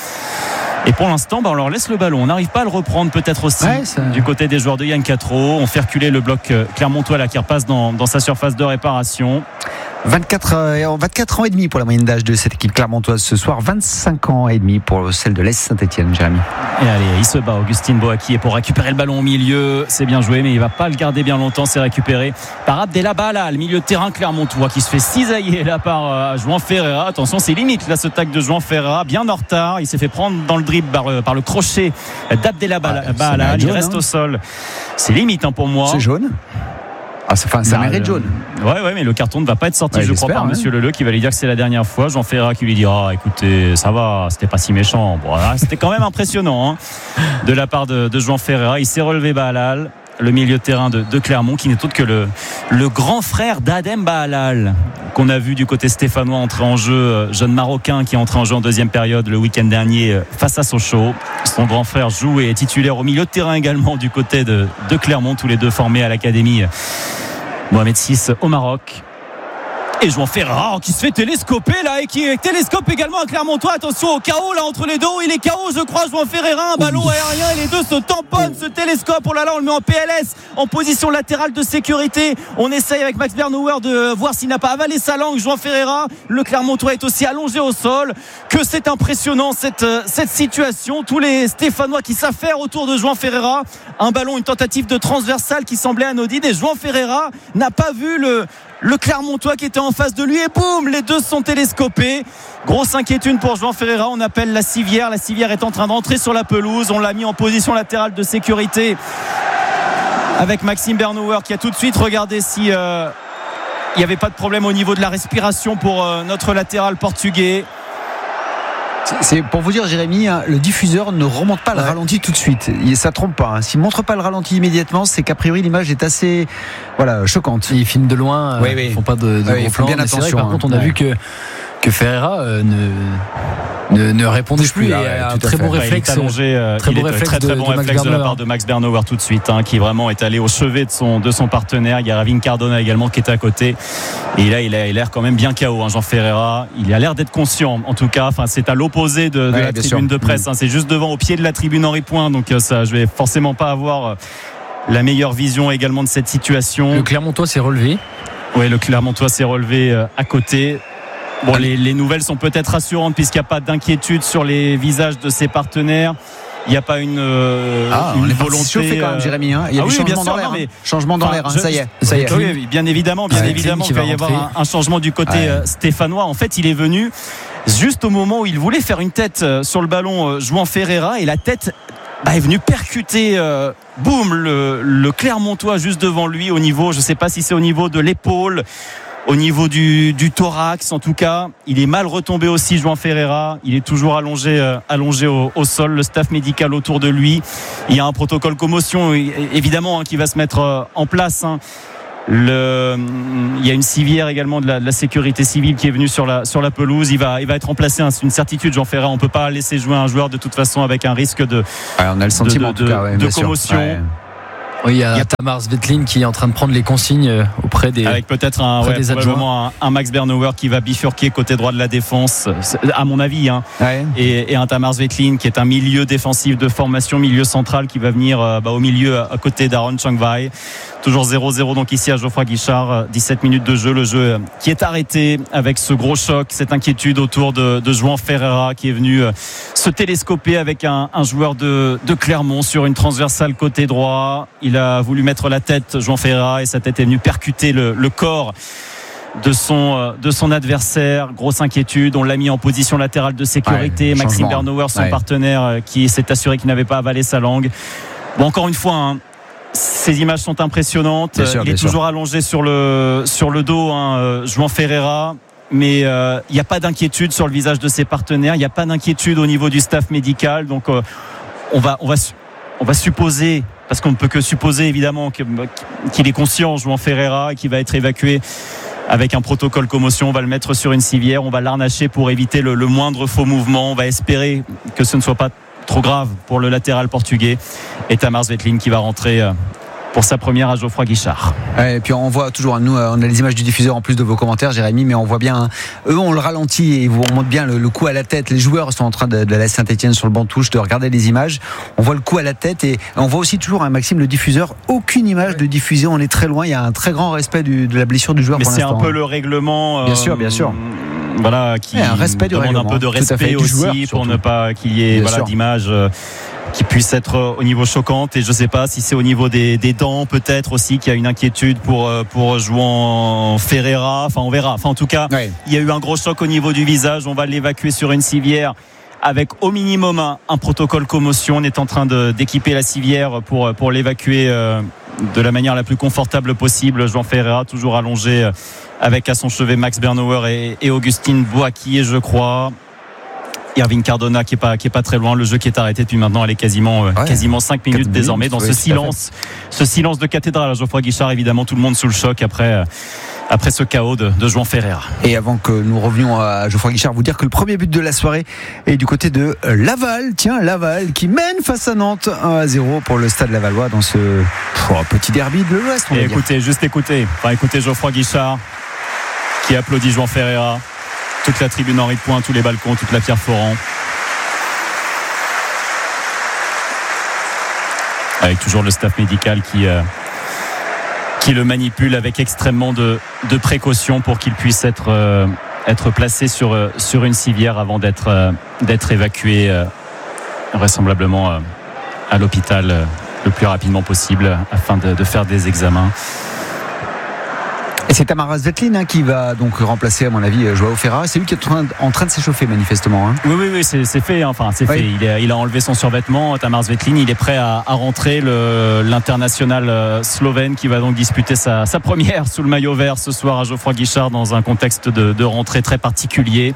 Speaker 1: Et pour l'instant, bah, on leur laisse le ballon. On n'arrive pas à le reprendre peut-être aussi ouais, ça... du côté des joueurs de Yann Quatreau. On fait reculer le bloc Clermontois là, qui repasse dans, dans sa surface de réparation.
Speaker 2: vingt-quatre, euh, vingt-quatre ans et demi pour la moyenne d'âge de cette équipe clermontoise ce soir, vingt-cinq ans et demi pour celle de l'A S Saint-Etienne, Jérémy.
Speaker 1: Et allez, il se bat, Augustine Boakye pour récupérer le ballon au milieu. C'est bien joué, mais il ne va pas le garder bien longtemps. C'est récupéré par Abdellah Bala, le milieu de terrain clermontois qui se fait cisailler là par euh, Juan Ferreira. Attention, c'est limite là ce tac de Juan Ferreira, bien en retard. Il s'est fait prendre dans le dribble par, euh, par le crochet d'Abdellah Bala. Ah, Bala. Il jaune, reste hein. au sol. C'est limite hein, pour moi.
Speaker 2: C'est jaune. Ah, c'est, enfin, ça bah, mérite jaune.
Speaker 1: Ouais, ouais, mais le carton ne va pas être sorti, ouais, je crois, par hein. Monsieur Leleu qui va lui dire que c'est la dernière fois. Jean Ferreira qui lui dit ah, écoutez, ça va, c'était pas si méchant. Bon, là, c'était quand même impressionnant hein, de la part de, de Jean Ferreira. Il s'est relevé Bahalal, le milieu de terrain de, de Clermont, qui n'est autre que le, le grand frère d'Adem Bahalal, qu'on a vu du côté stéphanois entrer en jeu, jeune Marocain qui est entré en jeu en deuxième période le week-end dernier face à Sochaux. Son grand frère joue et est titulaire au milieu de terrain également du côté de, de Clermont, tous les deux formés à l'académie Mohamed six au Maroc. Et João Ferreira qui se fait télescoper là et qui télescope également à Clermontois. Attention au chaos là entre les deux. Il est K O je crois João Ferreira. Un ballon aérien et les deux se tamponnent ce télescope. Oh là là, on le met en P L S en position latérale de sécurité. On essaye avec Max Bernauer de voir s'il n'a pas avalé sa langue. João Ferreira, le Clermontois est aussi allongé au sol. Que c'est impressionnant cette, cette situation. Tous les Stéphanois qui s'affairent autour de João Ferreira. Un ballon, une tentative de transversale qui semblait anodine et João Ferreira n'a pas vu le Le Clermontois qui était en face de lui et boum, les deux sont télescopés. Grosse inquiétude pour João Ferreira. On appelle la civière. La civière est en train d'entrer sur la pelouse. On l'a mis en position latérale de sécurité avec Maxime Bernauer qui a tout de suite regardé si euh, il n'y avait pas de problème au niveau de la respiration pour euh, notre latéral portugais.
Speaker 2: C'est pour vous dire, Jérémy, hein, le diffuseur ne remonte pas le ouais. ralenti tout de suite. Il, ça trompe pas. Hein. S'il ne montre pas le ralenti immédiatement, c'est qu'a priori l'image est assez, voilà, choquante.
Speaker 6: Ils filment de loin.
Speaker 2: Oui, oui.
Speaker 6: Ils font pas de, de
Speaker 2: oui,
Speaker 6: gros plans.
Speaker 2: Bien attention.
Speaker 6: Vrai, par
Speaker 2: hein.
Speaker 6: contre, on a
Speaker 2: ouais.
Speaker 6: vu que que Ferreira euh, ne, ne ne répondait plus.
Speaker 2: plus
Speaker 6: et
Speaker 2: ouais,
Speaker 6: un très bon réflexe.
Speaker 1: Il est allongé, euh,
Speaker 6: très
Speaker 1: il
Speaker 6: bon
Speaker 1: est
Speaker 6: réflexe
Speaker 1: très très
Speaker 6: de,
Speaker 1: bon
Speaker 6: de
Speaker 1: réflexe de la part de Max Bernauer tout de suite, hein, qui vraiment est allé au chevet de son de son partenaire. Il y a Irving Cardona également qui était à côté. Et là, il a l'air quand même bien K O. Hein, João Ferreira, il a l'air d'être conscient. En tout cas, enfin, c'est à l'opposé de, de
Speaker 2: ouais,
Speaker 1: la tribune
Speaker 2: sûr.
Speaker 1: de presse. Hein, c'est juste devant, au pied de la tribune Henri Point. Donc ça, je vais forcément pas avoir la meilleure vision également de cette situation.
Speaker 6: Le Clermontois s'est relevé.
Speaker 1: Oui, le Clermontois s'est relevé euh, à côté. Bon, les, les nouvelles sont peut-être rassurantes puisqu'il n'y a pas d'inquiétude sur les visages de ses partenaires. Il n'y a pas une, euh,
Speaker 2: ah,
Speaker 1: une
Speaker 2: on est
Speaker 1: volonté.
Speaker 2: Chauffé quand même, Jérémy. Hein. Il y a
Speaker 1: ah
Speaker 2: du
Speaker 1: oui,
Speaker 2: changement
Speaker 1: sûr,
Speaker 2: dans l'air.
Speaker 1: non, mais...
Speaker 2: hein. Changement dans
Speaker 1: enfin,
Speaker 2: l'air. Hein.
Speaker 1: Je...
Speaker 2: Ça y est. Ça y est.
Speaker 1: Oui, bien évidemment, bien
Speaker 2: ouais,
Speaker 1: évidemment qu'il va y avoir un, un changement du côté
Speaker 2: ouais.
Speaker 1: euh, stéphanois. En fait, il est venu juste au moment où il voulait faire une tête euh, sur le ballon, euh, João Ferreira, et la tête bah, est venue percuter. Euh, boum, le, le Clermontois juste devant lui, au niveau, je ne sais pas si c'est au niveau de l'épaule. Au niveau du, du thorax, en tout cas, il est mal retombé aussi, João Ferreira. Il est toujours allongé, euh, allongé au, au sol. Le staff médical autour de lui. Il y a un protocole commotion, évidemment, hein, qui va se mettre euh, en place. Hein. Le, il y a une civière également de la, de la sécurité civile qui est venue sur la, sur la pelouse. Il va, il va être remplacé. Hein. C'est une certitude, João Ferreira. On ne peut pas laisser jouer un joueur de toute façon avec un risque de,
Speaker 2: ouais, on a le sentiment,
Speaker 1: de, de,
Speaker 2: en tout cas, ouais,
Speaker 1: de commotion.
Speaker 2: Ouais.
Speaker 6: Oui, il y a, il y a Tamar Svetlin qui est en train de prendre les consignes auprès des
Speaker 1: avec peut-être un, ouais, probablement un, un Max Bernauer qui va bifurquer côté droit de la défense, à mon avis, hein.
Speaker 2: Ouais.
Speaker 1: et, et un Tamar Svetlin qui est un milieu défensif de formation, milieu central qui va venir bah, au milieu à côté d'Aaron Changvai. Toujours zéro zéro donc ici à Geoffroy Guichard. Dix-sept minutes de jeu, le jeu qui est arrêté avec ce gros choc, cette inquiétude autour de, de João Ferreira qui est venu se télescoper avec un, un joueur de, de Clermont sur une transversale côté droit. Il a voulu mettre la tête, João Ferreira, et sa tête est venue percuter le, le corps de son, de son adversaire. Grosse inquiétude, on l'a mis en position latérale de sécurité. Ouais, Maxime Bernauer, son ouais. partenaire, qui s'est assuré qu'il n'avait pas avalé sa langue. Bon, encore une fois, hein, ces images sont impressionnantes. Bien sûr, il est toujours sûr. allongé sur le, sur le dos, hein, João Ferreira. Mais euh, il n'y a pas d'inquiétude sur le visage de ses partenaires. Il n'y a pas d'inquiétude au niveau du staff médical. Donc, euh, on va, on va, on va supposer, parce qu'on ne peut que supposer évidemment qu'il est conscient, João Ferreira, et qu'il va être évacué avec un protocole commotion. On va le mettre sur une civière. On va l'arnacher pour éviter le, le moindre faux mouvement. On va espérer que ce ne soit pas trop grave pour le latéral portugais. Et Tamar Svetlin qui va rentrer pour sa première à Geoffroy Guichard.
Speaker 2: Ouais, et puis on voit toujours, nous on a les images du diffuseur en plus de vos commentaires, Jérémy, mais on voit bien, eux on le ralentit et on montre bien le, le coup à la tête. Les joueurs sont en train de, de la Saint-Etienne sur le banc de touche de regarder les images. On voit le coup à la tête et on voit aussi toujours, hein, Maxime, le diffuseur, aucune image de diffusée. On est très loin. Il y a un très grand respect du, de la blessure du joueur.
Speaker 1: Mais
Speaker 2: pour
Speaker 1: c'est
Speaker 2: l'instant.
Speaker 1: un peu le règlement. Euh,
Speaker 2: bien sûr, bien sûr.
Speaker 1: Voilà, qui
Speaker 2: ouais, un respect du
Speaker 1: demande
Speaker 2: règlement,
Speaker 1: un peu de respect aussi joueur, pour ne pas qu'il y ait voilà, d'images euh, qui puissent être au niveau choquantes. Et je ne sais pas si c'est au niveau des, des dents peut-être aussi qu'il y a une inquiétude pour, pour João Ferreira. Enfin, on verra. Enfin, en tout cas, ouais. il y a eu un gros choc au niveau du visage. On va l'évacuer sur une civière avec au minimum un, un protocole commotion. On est en train de, d'équiper la civière pour, pour l'évacuer euh, de la manière la plus confortable possible. João Ferreira toujours allongé euh, avec à son chevet Max Bernauer et, et Augustine Boaki, je crois. Irving Cardona qui est pas qui est pas très loin. Le jeu qui est arrêté depuis maintenant, elle est quasiment euh, ouais. quasiment cinq minutes, minutes désormais dans oui, ce silence, ce silence de cathédrale à Geoffroy Guichard. Évidemment, tout le monde sous le choc après. Euh, après ce chaos de, de João Ferreira.
Speaker 2: Et avant que nous revenions à Geoffroy Guichard, vous dire que le premier but de la soirée est du côté de Laval. Tiens, Laval qui mène face à Nantes un à zéro pour le Stade Lavallois dans ce oh, petit derby de l'Ouest.
Speaker 1: Et écoutez, dire. juste écoutez, enfin, écoutez Geoffroy Guichard qui applaudit Joan Ferreira. Toute la tribune Henri de Point, tous les balcons, toute la Pierre Foran. Avec toujours le staff médical qui, euh, qui le manipule avec extrêmement de, de précaution pour qu'il puisse être, euh, être placé sur, euh, sur une civière avant d'être, euh, d'être évacué euh, vraisemblablement euh, à l'hôpital euh, le plus rapidement possible afin de, de faire des examens.
Speaker 2: Et c'est Tamara Svetlin hein, qui va donc remplacer, à mon avis, Joao Ferreira. C'est lui qui est en train, en train de s'échauffer manifestement. Hein.
Speaker 1: Oui, oui, oui, c'est, c'est fait. Enfin, c'est oui. fait. Il, est, il a enlevé son survêtement. Tamara Svetlin, il est prêt à, à rentrer. Le, l'international slovène qui va donc disputer sa, sa première sous le maillot vert ce soir à Geoffroy Guichard dans un contexte de, de rentrée très particulier.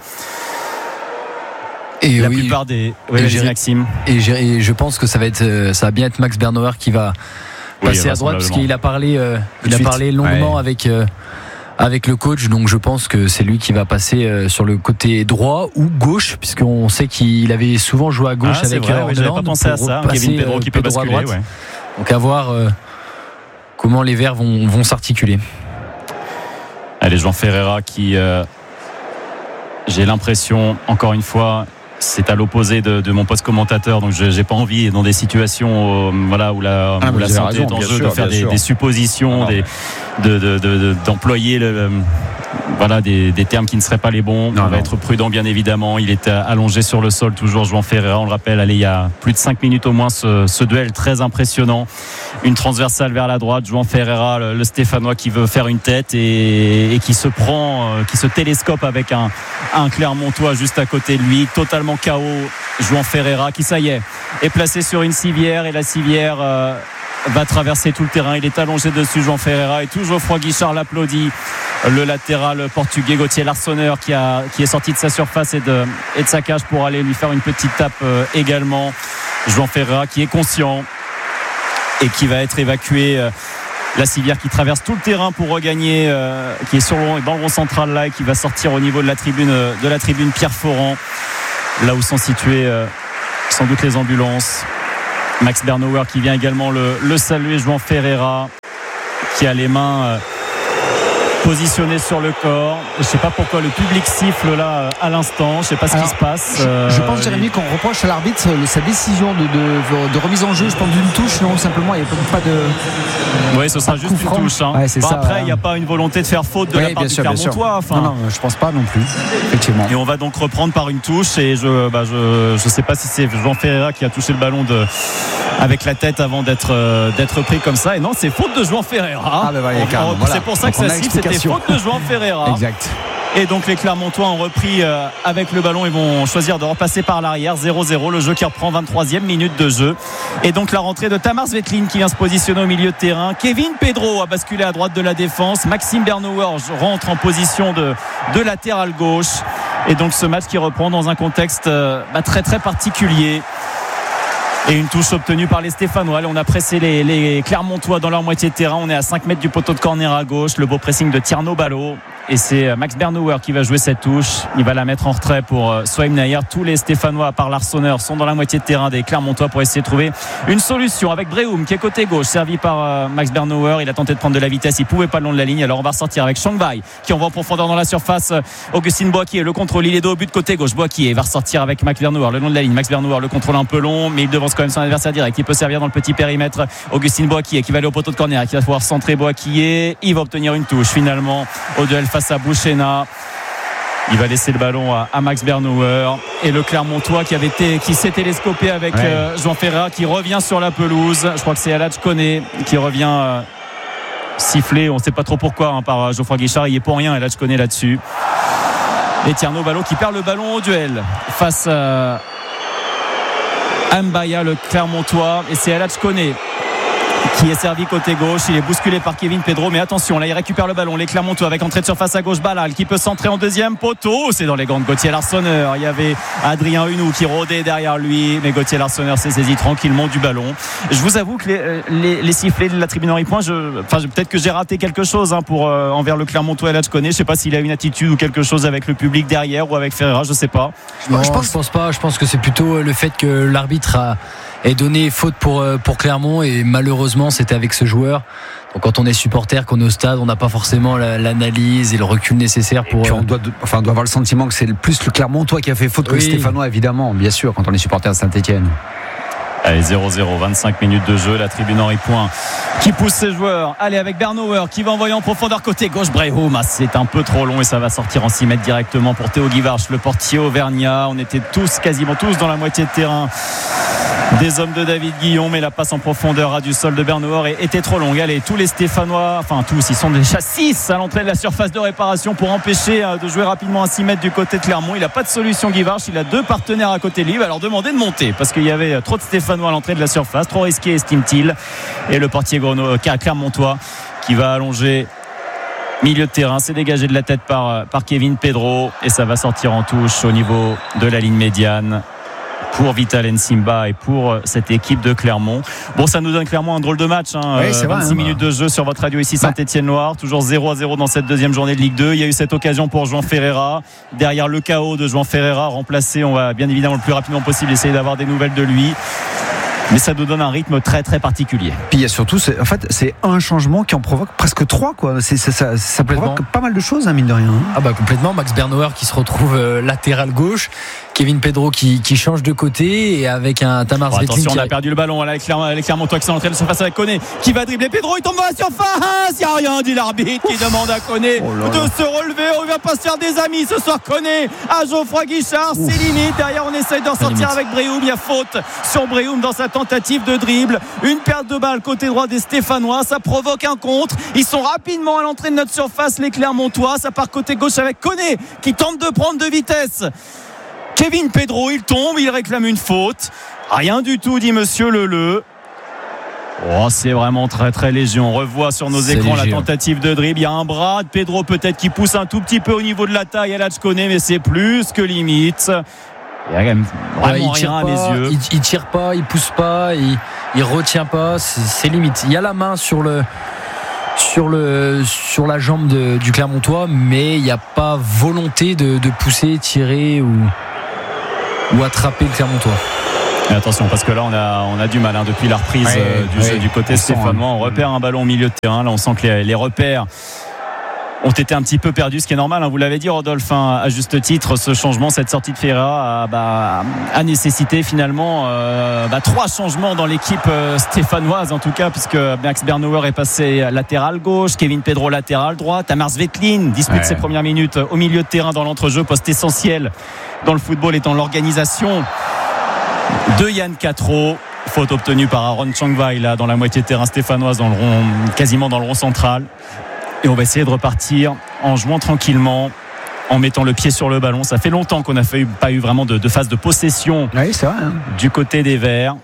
Speaker 1: Et la oui, plupart des. Oui, et, Maxime.
Speaker 6: Et, et je pense que ça va être, ça va bien être Max Bernauer qui va passer oui, à droite parce qu'il a parlé, euh, il a parlé longuement ouais. avec. Euh, avec le coach, donc je pense que c'est lui qui va passer sur le côté droit ou gauche, puisqu'on sait qu'il avait souvent joué à gauche
Speaker 1: ah,
Speaker 6: avec
Speaker 1: Hollande. Oui, j'avais pas pensé à ça. Kevin Pedro qui peut basculer.
Speaker 6: Droite. Ouais. Donc à voir euh, comment les Verts vont, vont s'articuler.
Speaker 1: Allez, Joan Ferreira qui, euh, j'ai l'impression, encore une fois, c'est à l'opposé de, de mon poste commentateur, donc je n'ai pas envie dans des situations euh, voilà, où la, ah, où la santé raison, est en jeu sûr, de faire des, des suppositions, ah, des, de, de, de, de, d'employer le, voilà, des, des termes qui ne seraient pas les bons. Non, on va non. être prudent bien évidemment. Il est allongé sur le sol, toujours Joan Ferreira, on le rappelle. Allez, il y a plus de cinq minutes au moins ce, ce duel très impressionnant. Une transversale vers la droite, Joan Ferreira, le, le Stéphanois qui veut faire une tête et, et qui se prend, euh, qui se télescope avec un, un Clermontois juste à côté de lui, totalement K O. Joan Ferreira qui, ça y est, est placé sur une civière et la civière euh, va traverser tout le terrain. Il est allongé dessus, Joan Ferreira, et tout Geoffroy Guichard l'applaudit. Le latéral portugais Gauthier Larsonneur qui, a, qui est sorti de sa surface et de, et de sa cage pour aller lui faire une petite tape euh, également. Joan Ferreira qui est conscient et qui va être évacué. Euh, la civière qui traverse tout le terrain pour regagner, euh, qui est sur le, dans le rond central là et qui va sortir au niveau de la tribune, de la tribune Pierre Foran, là où sont situées euh, sans doute les ambulances. Max Bernauer qui vient également le, le saluer. Joan Ferreira qui a les mains euh, positionnées sur le corps. Je ne sais pas pourquoi le public siffle là à l'instant. Je ne sais pas ce Alors, qui se passe.
Speaker 2: Je, je pense, Jérémy, qu'on reproche à l'arbitre sa décision de, de, de remise en jeu. Je pense d'une touche, non, simplement. Il n'y a pas de.
Speaker 1: Oui, ce sera juste une touche. Hein. Ouais, bon, ça, après, il n'y a pas une volonté de faire faute de oui, la part du Clermontois. Enfin,
Speaker 2: non, non, je ne pense pas non plus. Effectivement.
Speaker 1: Et on va donc reprendre par une touche. Et je bah, je, je sais pas si c'est Joan Ferreira qui a touché le ballon de, avec la tête avant d'être, euh, d'être pris comme ça. Et non, c'est faute de Joan Ferreira.
Speaker 2: Ah, bah, ouais, on,
Speaker 1: on,
Speaker 2: voilà.
Speaker 1: C'est pour ça donc que ça siffle. C'était faute de Joan Ferreira.
Speaker 2: Exact.
Speaker 1: Et donc les Clermontois ont repris euh, avec le ballon et vont choisir de repasser par l'arrière. Zéro zéro, le jeu qui reprend, vingt-troisième minute de jeu. Et donc la rentrée de Tamar Svetlin qui vient se positionner au milieu de terrain. Kevin Pedro a basculé à droite de la défense. Maxime Bernauer rentre en position de, de latéral gauche. Et donc ce match qui reprend dans un contexte euh, bah, très très particulier. Et une touche obtenue par les Stéphanois. On a pressé les, les Clermontois dans leur moitié de terrain. On est à cinq mètres du poteau de corner à gauche. Le beau pressing de Tierno Ballo. Et c'est Max Bernauer qui va jouer cette touche. Il va la mettre en retrait pour Sohaim Naïr. Tous les Stéphanois, à part Larsonneur, sont dans la moitié de terrain des Clermontois pour essayer de trouver une solution avec Brehoum qui est côté gauche, servi par Max Bernauer. Il a tenté de prendre de la vitesse, il pouvait pas le long de la ligne. Alors on va ressortir avec Shangbai qui envoie en profondeur dans la surface. Augustine Boakier, le contrôle, il est dos au but côté gauche. Boakier va ressortir avec Max Bernauer le long de la ligne. Max Bernauer, le contrôle un peu long, mais il devance quand même son adversaire direct. Il peut servir dans le petit périmètre. Augustine Boakier qui va aller au poteau de corner, qui va pouvoir centrer Boakier. Il va obtenir une touche finalement au duel face à Bouchena. Il va laisser le ballon à, à Max Bernauer et le Clermontois qui avait été, qui s'est télescopé avec ouais. euh, Joan Ferreira qui revient sur la pelouse. Je crois que c'est Aladj Koné qui revient euh, sifflé, on ne sait pas trop pourquoi hein, par Geoffroy Guichard. Il est pour rien Aladj Koné là-dessus. Et Tierno Ballo qui perd le ballon au duel face à Mbaya, le Clermontois, et c'est Aladj Koné qui est servi côté gauche. Il est bousculé par Kevin Pedro, mais attention, là il récupère le ballon. Les Clermontois avec entrée de surface à gauche, Balal qui peut centrer en deuxième poteau. C'est dans les gants de Gauthier Larsonneur. Il y avait Adrien Hunou qui rôdait derrière lui, mais Gauthier Larsonneur s'est saisi tranquillement du ballon. Je vous avoue que les, les, les sifflets de la tribune Henri Point, je, enfin, peut-être que j'ai raté quelque chose hein, pour, euh, envers le Clermontois et Aladj Koné. Je sais pas s'il a une attitude ou quelque chose avec le public derrière ou avec Ferreira, je sais pas.
Speaker 6: Non, je pense, je pense pas. Je pense que c'est plutôt le fait que l'arbitre a est donné faute pour, pour Clermont, et malheureusement c'était avec ce joueur. Donc quand on est supporter, qu'on est au stade, on n'a pas forcément la, l'analyse et le recul nécessaire pour.
Speaker 2: Et puis on doit, enfin, on doit avoir le sentiment que c'est plus le Clermontois qui a fait faute que
Speaker 6: oui.
Speaker 2: le Stéphanois, évidemment, bien sûr, quand on est supporter de Saint-Etienne.
Speaker 1: Allez, zéro zéro, vingt-cinq minutes de jeu, la tribune Henri Point qui pousse ses joueurs. Allez, avec Bernauer qui va envoyer en profondeur côté gauche. Brehoum, ah, c'est un peu trop long et ça va sortir en six mètres directement pour Théo Guivarch, le portier auvergnat. On était tous, quasiment tous dans la moitié de terrain des hommes de David Guillon, mais la passe en profondeur à du sol de Bernauer était trop longue. Allez, tous les Stéphanois, enfin tous, ils sont déjà six à l'entrée de la surface de réparation pour empêcher de jouer rapidement à six mètres du côté de Clermont. Il n'a pas de solution, Guivarch, il a deux partenaires à côté de lui. Il va leur demander de monter parce qu'il y avait trop de Stéphanois à l'entrée de la surface, trop risqué estime-t-il, et le portier Clermontois qui va allonger milieu de terrain, c'est dégagé de la tête par, par Kevin Pedro et ça va sortir en touche au niveau de la ligne médiane pour Vital Nsimba et pour cette équipe de Clermont. Bon, ça nous donne clairement un drôle de match, hein.
Speaker 2: Oui, c'est
Speaker 1: vingt-six
Speaker 2: vrai,
Speaker 1: minutes
Speaker 2: hein.
Speaker 1: de jeu sur votre radio ici, Saint-Etienne-Loire, toujours zéro à zéro dans cette deuxième journée de Ligue deux. Il y a eu cette occasion pour João Ferreira, derrière le chaos de João Ferreira remplacé. On va bien évidemment le plus rapidement possible essayer d'avoir des nouvelles de lui, mais ça nous donne un rythme très très particulier.
Speaker 2: Puis il y a surtout, c'est, en fait, c'est un changement qui en provoque presque trois, quoi. C'est, c'est, ça, ça provoque pas mal de choses, hein, mine de rien.
Speaker 6: Ah bah complètement. Max Bernauer qui se retrouve euh, latéral gauche, Kevin Pedro qui, qui change de côté, et avec un Tamar
Speaker 1: Bon,
Speaker 6: Zvetlin.
Speaker 1: attention,
Speaker 6: qui
Speaker 1: on a perdu le ballon. Les Clermontois qui sont entrés de surface avec Koné qui va dribbler Pedro. Il tombe dans la surface. Il n'y a rien, dit l'arbitre qui demande à Koné
Speaker 2: oh là
Speaker 1: de
Speaker 2: là.
Speaker 1: se relever. On ne va pas se faire des amis ce soir. Koné à Geoffroy Guichard. Ouf. C'est limite. Derrière, on essaye d'en sortir avec Brehoum. Il y a faute sur Brehoum dans sa tentative de dribble. Une perte de balle côté droit des Stéphanois. Ça provoque un contre. Ils sont rapidement à l'entrée de notre surface, les Clermontois. Ça part côté gauche avec Koné qui tente de prendre de vitesse. Kevin Pedro, il tombe, il réclame une faute. Rien du tout, dit monsieur Leleu. Oh, c'est vraiment très très léger. On revoit sur nos
Speaker 6: c'est
Speaker 1: écrans
Speaker 6: léger,
Speaker 1: la tentative de dribble. Il y a un bras de Pedro peut-être qui pousse un tout petit peu au niveau de la taille à Koné, mais c'est plus que limite. Il y a quand même vraiment
Speaker 6: ouais, il
Speaker 1: rien
Speaker 6: tire pas,
Speaker 1: à mes yeux.
Speaker 6: Il, il tire pas, il pousse pas, il, il retient pas. C'est, c'est limite. Il y a la main sur le sur le sur la jambe de, du Clermontois, mais il n'y a pas volonté de, de pousser, tirer ou ou attraper le Clermontois.
Speaker 1: Mais attention, parce que là on a, on a du mal, hein, depuis la reprise
Speaker 2: ouais,
Speaker 1: euh, du
Speaker 2: ouais,
Speaker 1: jeu du côté stéphanois. On repère un ballon au milieu de terrain. Là on sent que les, les repères ont été un petit peu perdus, ce qui est normal, hein. Vous l'avez dit, Rodolphe, hein, à juste titre, ce changement, cette sortie de Ferreira a, bah, a nécessité finalement euh, bah, trois changements dans l'équipe euh, stéphanoise, en tout cas, puisque Max Bernauer est passé latéral gauche, Kevin Pedro latéral droit, Tamar Zvetlin dispute ouais. ses premières minutes au milieu de terrain dans l'entrejeu, poste essentiel dans le football étant l'organisation de Yann Quatreau. Faute obtenue par Aaron Changwai là dans la moitié de terrain stéphanoise, dans le rond, quasiment dans le rond central. Et on va essayer de repartir en jouant tranquillement, en mettant le pied sur le ballon. Ça fait longtemps qu'on n'a pas eu vraiment de, de phase de possession
Speaker 2: oui, c'est vrai, hein.
Speaker 1: du côté des Verts.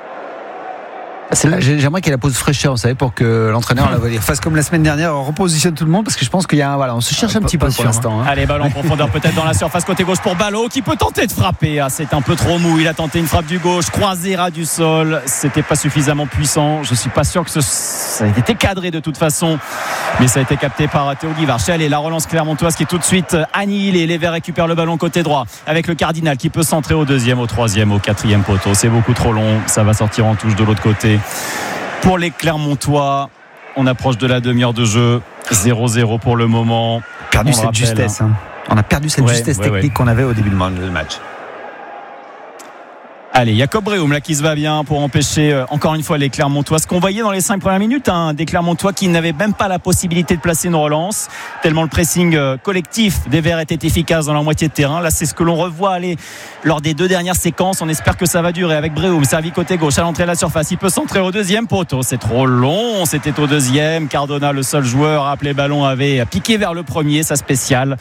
Speaker 2: C'est là, j'aimerais qu'il y ait la pause fraîcheur, vous savez, pour que l'entraîneur là, fasse comme la semaine dernière, on repositionne tout le monde, parce que je pense qu'il y a un, voilà, on se cherche un petit peu pour l'instant. Hein.
Speaker 1: Allez, ballon en profondeur peut-être dans la surface côté gauche pour Ballot qui peut tenter de frapper. Ah, c'est un peu trop mou. Il a tenté une frappe du gauche, croisé ras du sol. C'était pas suffisamment puissant. Je suis pas sûr que ce, ça ait été cadré de toute façon, mais ça a été capté par Théo Guivarch. Allez, la relance clermontoise qui est tout de suite annihilée. Les Verts récupèrent le ballon côté droit avec le Cardinal qui peut centrer au deuxième, au troisième, au quatrième poteau. C'est beaucoup trop long. Ça va sortir en touche de l'autre côté. Pour les Clermontois, on approche de la demi-heure de jeu. zéro zéro pour le moment.
Speaker 2: Perdu
Speaker 1: on
Speaker 2: cette
Speaker 1: rappelle,
Speaker 2: justesse. Hein. On a perdu cette
Speaker 1: ouais,
Speaker 2: justesse
Speaker 1: ouais,
Speaker 2: technique
Speaker 1: ouais.
Speaker 2: qu'on avait au début du match.
Speaker 1: Allez, Jacob Brehoum là qui se va bien pour empêcher euh, encore une fois les Clermontois. Ce qu'on voyait dans les cinq premières minutes, hein, des Clermontois qui n'avaient même pas la possibilité de placer une relance, tellement le pressing euh, collectif des Verts était efficace dans la moitié de terrain. Là, c'est ce que l'on revoit aller lors des deux dernières séquences. On espère que ça va durer avec Brehoum, servi côté gauche à l'entrée de la surface. Il peut centrer au deuxième poteau. C'est trop long. C'était au deuxième. Cardona, le seul joueur à appeler ballon, avait piqué vers le premier, sa spéciale.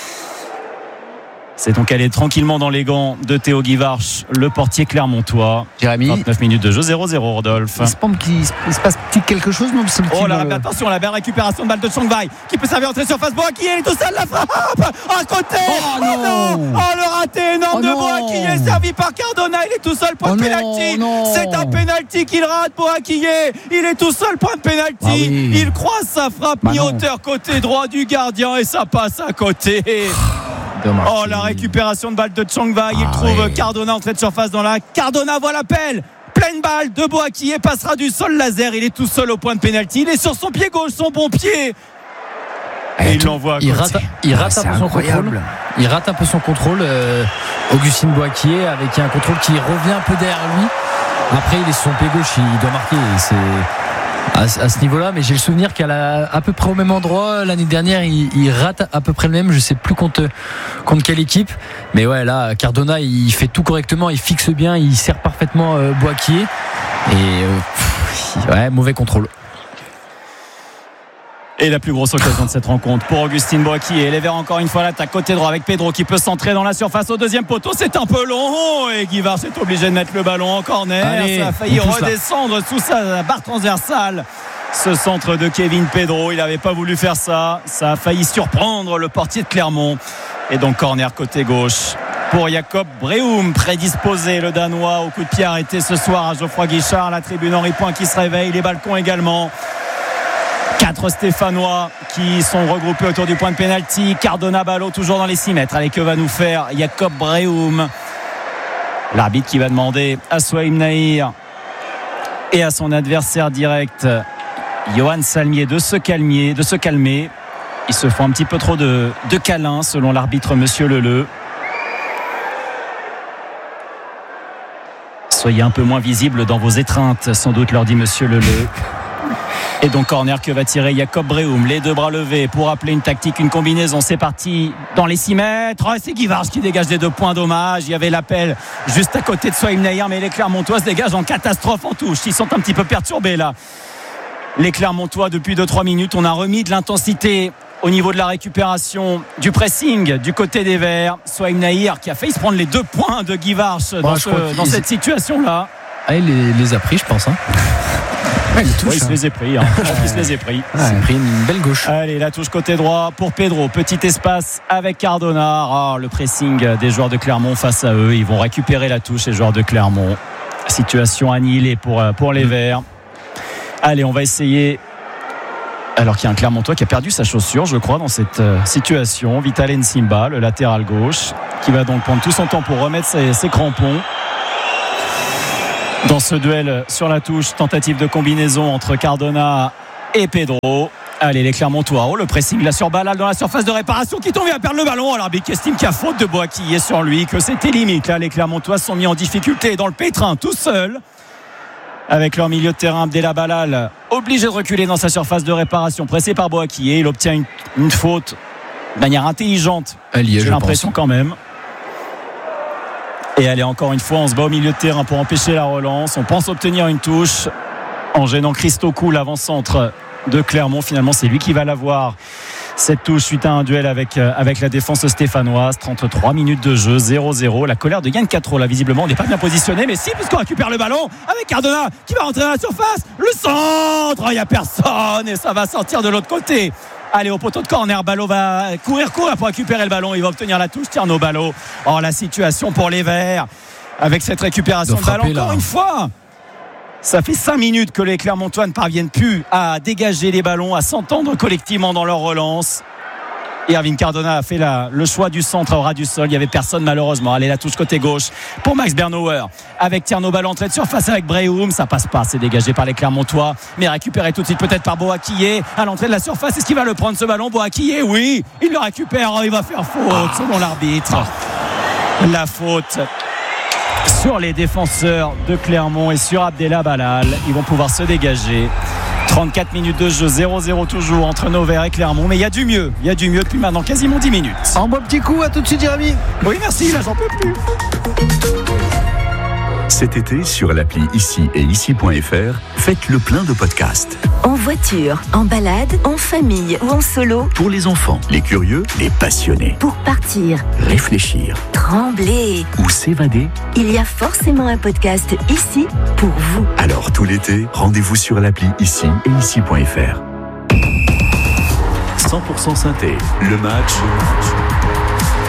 Speaker 1: C'est donc aller tranquillement dans les gants de Théo Guivarch, le portier clermontois.
Speaker 2: Jérémy,
Speaker 1: vingt-neuf minutes de jeu, zéro zéro, Rodolphe.
Speaker 2: Il se, qu'il, il se passe quelque chose, non?
Speaker 1: Oh là, là, attention, la belle récupération de balle de Changwai qui peut servir entrée surface. Boakié, il est tout seul, la frappe à côté.
Speaker 2: Oh,
Speaker 1: oh non, non Oh le raté énorme oh, de Boakié, servi par Cardona. Il est tout seul, point oh, de pénalty. C'est un pénalty qu'il rate, Boakié. Il est tout seul, point de pénalty. Ah, oui. Il croise sa frappe bah mi-hauteur côté droit du gardien et ça passe à côté. Oh la récupération de balle de Changwai. Il ah, trouve oui. Cardona entrée de surface dans la. Cardona voit l'appel. Plein pleine balle de Boakye, passera du sol laser. Il est tout seul au point de pénalty. Il est sur son pied gauche, son bon pied. Et il l'envoie à côté.
Speaker 6: Il rate, il rate
Speaker 2: Ah,
Speaker 6: un peu son
Speaker 2: incroyable.
Speaker 6: contrôle. Il rate un peu son contrôle. Euh, Augustin Boakye avec un contrôle qui revient un peu derrière lui. Après, il est sur son pied gauche, il doit marquer. C'est à, à ce niveau-là, mais j'ai le souvenir qu'à la, à peu près au même endroit l'année dernière, il, il rate à peu près le même. Je sais plus contre contre quelle équipe, mais ouais, là, Cardona, il fait tout correctement, il fixe bien, il sert parfaitement euh, Boakye et euh, pff, ouais, mauvais contrôle.
Speaker 1: Et la plus grosse occasion de cette rencontre pour Augustin Boakye. Et les Verts encore une fois l'attaque côté droit avec Pedro qui peut centrer dans la surface au deuxième poteau. C'est un peu long et Guivard est obligé de mettre le ballon en corner.
Speaker 6: Allez,
Speaker 1: ça a failli
Speaker 6: on pousse là.
Speaker 1: redescendre sous sa barre transversale. Ce centre de Kevin Pedro, il n'avait pas voulu faire ça. Ça a failli surprendre le portier de Clermont. Et donc corner côté gauche pour Jacob Breum, prédisposé le Danois au coup de pied arrêté ce soir à Geoffroy Guichard. La tribune Henri Point qui se réveille, les balcons également. Quatre Stéphanois qui sont regroupés autour du point de pénalty. Cardona, Ballot toujours dans les six mètres. Allez, que va nous faire Jacob Breum? L'arbitre qui va demander à Souhaim Nahir et à son adversaire direct Johan Salmier de se calmer, de se calmer. Ils se font un petit peu trop de, de câlins selon l'arbitre Monsieur Leleu. Soyez un peu moins visibles dans vos étreintes, sans doute, leur dit Monsieur Leleu. Et donc corner que va tirer Jacob Breum, les deux bras levés pour appeler une tactique, une combinaison. C'est parti dans les six mètres. Oh, c'est Guivard qui dégage des deux points, dommage. Il y avait l'appel juste à côté de Souhaim Nahir, mais les Clermontois se dégagent en catastrophe en touche. Ils sont un petit peu perturbés là. Les Clermontois, depuis deux trois minutes, on a remis de l'intensité au niveau de la récupération, du pressing du côté des Verts. Souhaim Nahir qui a failli se prendre les deux points de Guivard dans,
Speaker 6: Ouais,
Speaker 1: ce, dans cette situation là.
Speaker 6: Ah, il les, les a pris, je pense. Hein.
Speaker 2: Ouais, il touche,
Speaker 1: Ouais, il se
Speaker 2: hein.
Speaker 1: les a pris. Hein. Il se les a pris.
Speaker 6: Il s'est pris une belle gauche.
Speaker 1: Allez, la touche côté droit pour Pedro. Petit espace avec Cardona. Oh, le pressing des joueurs de Clermont face à eux. Ils vont récupérer la touche, les joueurs de Clermont. Situation annihilée pour, pour les Verts. Allez, on va essayer. Alors qu'il y a un Clermontois qui a perdu sa chaussure, je crois, dans cette situation. Vital Nsimba, le latéral gauche, qui va donc prendre tout son temps pour remettre ses, ses crampons. Dans ce duel sur la touche, tentative de combinaison entre Cardona et Pedro. Allez, les Clermontois, oh, le pressing là sur Balal dans la surface de réparation qui tombe à perdre le ballon. Alors l'arbitre estime qu'il y a faute de Boakye sur lui, que c'était limite. Là, les Clermontois sont mis en difficulté dans le pétrin tout seuls. Avec leur milieu de terrain, Abdellah Balal, obligé de reculer dans sa surface de réparation, pressé par Boakye. Il obtient une, une faute de manière intelligente.
Speaker 6: Elle y est,
Speaker 1: J'ai
Speaker 6: je
Speaker 1: l'impression
Speaker 6: pense.
Speaker 1: quand même. Et allez, encore une fois, on se bat au milieu de terrain pour empêcher la relance. On pense obtenir une touche en gênant Christo Cool, l'avant-centre de Clermont. Finalement, c'est lui qui va l'avoir. Cette touche suite à un duel avec, avec la défense stéphanoise. trente-trois minutes de jeu, zéro zéro. La colère de Yann Quatreau, là, visiblement, on n'est pas bien positionné. Mais si, puisqu'on récupère le ballon avec Cardona qui va rentrer dans la surface. Le centre, il n'y a personne et ça va sortir de l'autre côté. Allez, au poteau de corner, Ballot va courir, courir pour récupérer le ballon. Il va obtenir la touche, Tierno Ballot. Oh, la situation pour les Verts avec cette récupération de, de ballon. Encore là. Une fois, ça fait cinq minutes que les Clermontois ne parviennent plus à dégager les ballons, à s'entendre collectivement dans leur relance. Et Erwin Cardona a fait la, le choix du centre au ras du sol. Il n'y avait personne malheureusement. Allez, la touche côté gauche pour Max Bernauer avec Tierno Ballot, entrée de surface avec Breum. Ça passe pas, c'est dégagé par les Clermontois, mais récupéré tout de suite peut-être par Boakye à l'entrée de la surface. Est-ce qu'il va le prendre ce ballon, Boakye? Oui, il le récupère. Oh, il va faire faute selon l'arbitre. La faute sur les défenseurs de Clermont et sur Abdellah Balal. Ils vont pouvoir se dégager. trente-quatre minutes de jeu, zéro zéro toujours entre Nevers et Clermont. Mais il y a du mieux. Il y a du mieux depuis maintenant quasiment dix minutes.
Speaker 2: En bon petit coup, à tout de suite, Jérémy.
Speaker 1: Oui, merci, là, j'en peux plus.
Speaker 4: Cet été, sur l'appli Ici et Ici point F R, faites le plein de podcasts.
Speaker 7: En voiture, en balade, en famille ou en solo.
Speaker 4: Pour les enfants, les curieux, les passionnés.
Speaker 7: Pour partir,
Speaker 4: réfléchir,
Speaker 7: trembler
Speaker 4: ou s'évader.
Speaker 7: Il y a forcément un podcast ici pour vous.
Speaker 4: Alors tout l'été, rendez-vous sur l'appli Ici et Ici point F R. cent pour cent synthé, le match.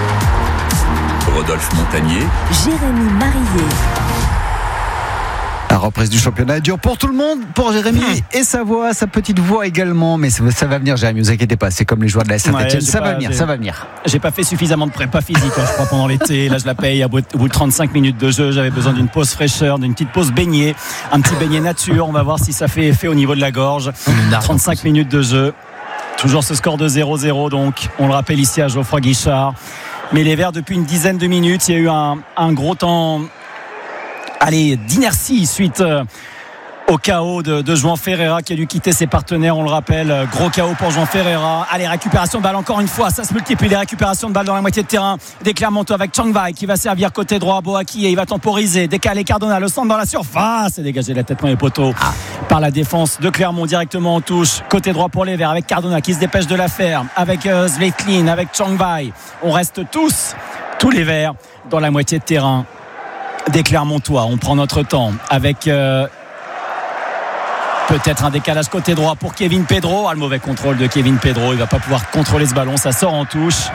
Speaker 4: Rodolphe Montagnier,
Speaker 7: Jérémy Marillet.
Speaker 2: La reprise du championnat est dure pour tout le monde, pour Jérémy mmh. et sa voix, sa petite voix également. Mais ça, ça va venir, Jérémy, ne vous inquiétez pas. C'est comme les joueurs de la Saint-Etienne. Ouais, ça
Speaker 1: pas,
Speaker 2: va venir,
Speaker 1: j'ai...
Speaker 2: ça va venir.
Speaker 1: J'ai pas fait suffisamment de prépa physique, hein, je crois, pendant l'été. Là, je la paye. Au bout de trente-cinq minutes de jeu, j'avais besoin d'une pause fraîcheur, d'une petite pause baignée, un petit beignet nature. On va voir si ça fait effet au niveau de la gorge. trente-cinq minutes de jeu. Toujours ce score de zéro zéro, donc on le rappelle ici à Geoffroy Guichard. Mais les Verts, depuis une dizaine de minutes, il y a eu un, un gros temps allez, d'inertie suite euh, au chaos de, de João Ferreira qui a dû quitter ses partenaires, on le rappelle. Gros chaos pour João Ferreira. Allez, récupération de balle encore une fois, ça se multiplie, les récupérations de balles dans la moitié de terrain des Clermontois avec Changvai qui va servir côté droit. Boaki et il va temporiser, décaler Cardona, le centre dans la surface et dégager la tête dans les poteaux ah. par la défense de Clermont directement en touche. Côté droit pour les Verts avec Cardona qui se dépêche de la faire, avec euh, Svetlin, avec Changvai. On reste tous, tous les Verts dans la moitié de terrain des Clermontois. On prend notre temps avec euh, peut-être un décalage côté droit pour Kevin Pedro. Ah, le mauvais contrôle de Kevin Pedro. Il va pas pouvoir contrôler ce ballon. Ça sort en touche.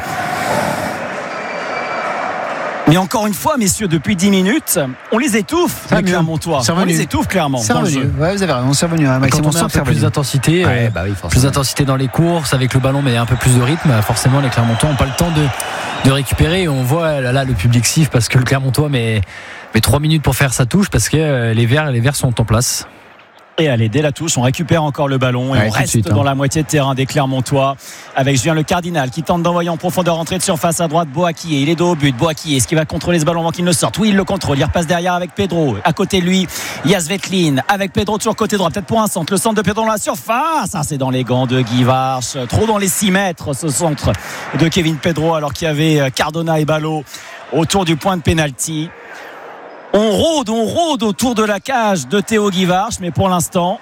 Speaker 1: Mais encore une fois, messieurs, depuis dix minutes, on les étouffe, les Clermontois. On les étouffe clairement.
Speaker 2: C'est revenu. Ouais, vous avez raison, c'est revenu. Hein.
Speaker 6: Quand on a un peu plus d'intensité, ouais, euh, bah oui, plus d'intensité dans les courses, avec le ballon, mais un peu plus de rythme, forcément, les Clermontois n'ont pas le temps de, de récupérer. Et on voit là, là le public siffle parce que le Clermontois met, met trois minutes pour faire sa touche parce que euh, les Verts, les Verts sont en place.
Speaker 1: Et allez, dès la touche, on récupère encore le ballon et ouais, on reste suite, dans hein. la moitié de terrain des Clermontois avec Julien Le Cardinal qui tente d'envoyer en profondeur, entrée de surface à droite. Boaki, il est dos au but. Boaki, est-ce qu'il va contrôler ce ballon avant qu'il ne sorte? Oui, il le contrôle. Il repasse derrière avec Pedro. À côté de lui, il y a Svetlin avec Pedro toujours côté droit. Peut-être pour un centre. Le centre de Pedro dans la surface. Ah, c'est dans les gants de Guy Varche. Trop dans les six mètres ce centre de Kevin Pedro alors qu'il y avait Cardona et Ballot autour du point de pénalty. On rôde, on rôde autour de la cage de Théo Guivarch, mais pour l'instant,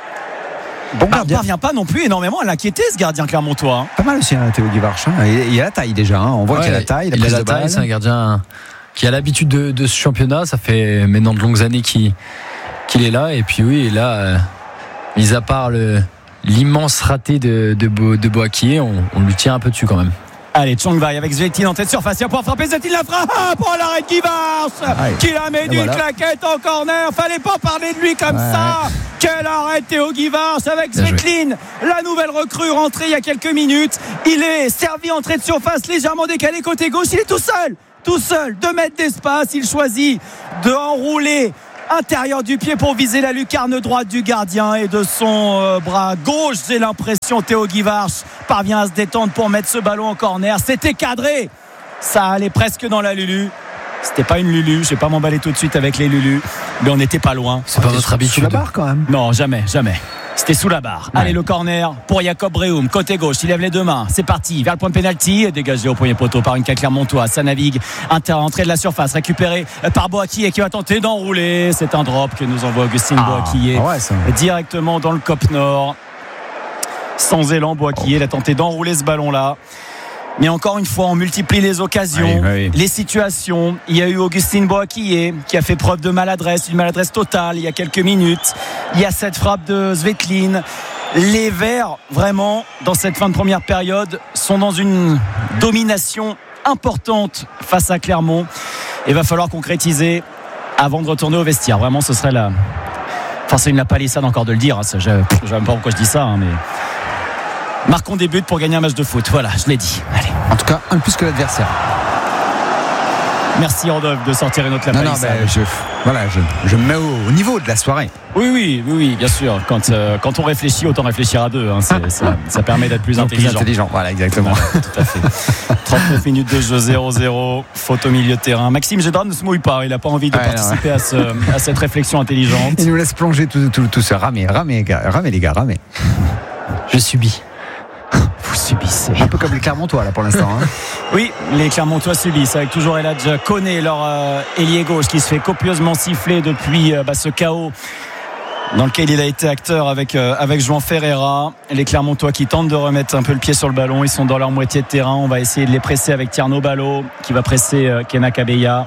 Speaker 1: bon bah, on ne parvient pas non plus énormément à l'inquiéter, ce gardien clermontois. Hein.
Speaker 2: Pas mal aussi, hein, Théo Guivarch. Hein. Il, il a la taille déjà. Hein. On voit ouais, qu'il a la taille.
Speaker 6: Il, il a la taille. Balle. C'est un gardien qui a l'habitude de, de ce championnat. Ça fait maintenant de longues années qu'il, qu'il est là. Et puis oui, là, euh, mis à part le, l'immense raté de, de, Bo, de Boaki, on, on lui tient un peu dessus quand même.
Speaker 1: Allez, Changvai avec Svetlin en tête surface. Il va pouvoir frapper. Svetlin la frappe pour l'arrêt de Guivarch qui la met d'une voilà. claquette en corner. Fallait pas parler de lui comme ouais. ça. Quel arrêt Théo Guivarch avec Svetlin, la nouvelle recrue rentrée il y a quelques minutes. Il est servi entrée de surface légèrement décalé côté gauche. Il est tout seul, tout seul. Deux mètres d'espace. Il choisit de enrouler intérieur du pied pour viser la lucarne droite du gardien et de son euh, bras gauche, j'ai l'impression Théo Guivarch parvient à se détendre pour mettre ce ballon en corner. C'était cadré, ça allait presque dans la Lulu. C'était pas une Lulu, je vais pas m'emballer tout de suite avec les Lulu, mais on n'était pas loin.
Speaker 6: C'est pas votre habitude.
Speaker 2: Sous la barre quand même.
Speaker 1: Non, jamais, jamais. C'était sous la barre. Ouais. Allez, le corner pour Jacob Breum, côté gauche. Il lève les deux mains. C'est parti vers le point de pénalty, dégagé au premier poteau par une Clermontois. Ça navigue, entrée de la surface, récupéré par Boaki qui va tenter d'enrouler. C'est un drop que nous envoie Augustin ah, Boaki ouais, directement dans le Cop Nord. Sans élan, Boaki, il a tenté d'enrouler ce ballon-là. Mais encore une fois, on multiplie les occasions, oui, oui. les situations. Il y a eu Augustin Boaki qui a fait preuve de maladresse, une maladresse totale il y a quelques minutes. Il y a cette frappe de Svetlin. Les Verts, vraiment, dans cette fin de première période, sont dans une domination importante face à Clermont. Il va falloir concrétiser avant de retourner au vestiaire. Vraiment, ce serait la... Enfin, c'est une la palissade encore de le dire. Je ne sais même pas pourquoi je dis ça, hein, mais... Marquons des buts pour gagner un match de foot. Voilà, je l'ai dit. Allez.
Speaker 2: En tout cas, un de plus que l'adversaire.
Speaker 1: Merci Rodolphe de sortir une autre la palissade.
Speaker 2: Non, non, je, voilà, je, je me mets au, au niveau de la soirée.
Speaker 1: Oui, oui, oui, oui bien sûr. Quand, euh, quand on réfléchit, autant réfléchir à deux. Hein. C'est, ça, ça permet d'être plus intelligent.
Speaker 2: Plus intelligent, voilà, exactement.
Speaker 1: Voilà, tout à fait. trente-neuf minutes de jeu, zéro zéro. Faute au milieu de terrain. Maxime Gédard ne se mouille pas. Il n'a pas envie de ouais, participer ouais. à, ce, à cette réflexion intelligente.
Speaker 2: Il nous laisse plonger tout, tout, tout ça. Ramez, ramez, ramez les gars, ramez.
Speaker 6: Je subis.
Speaker 1: Vous subissez.
Speaker 2: Un peu comme les Clermontois là pour l'instant. Hein.
Speaker 1: Oui, les Clermontois subissent avec toujours Eladj Koné, leur euh, ailier gauche qui se fait copieusement siffler depuis euh, bah, ce chaos dans lequel il a été acteur avec, euh, avec João Ferreira. Les Clermontois qui tentent de remettre un peu le pied sur le ballon. Ils sont dans leur moitié de terrain. On va essayer de les presser avec Tierno Ballot qui va presser euh, Kena Kabeya.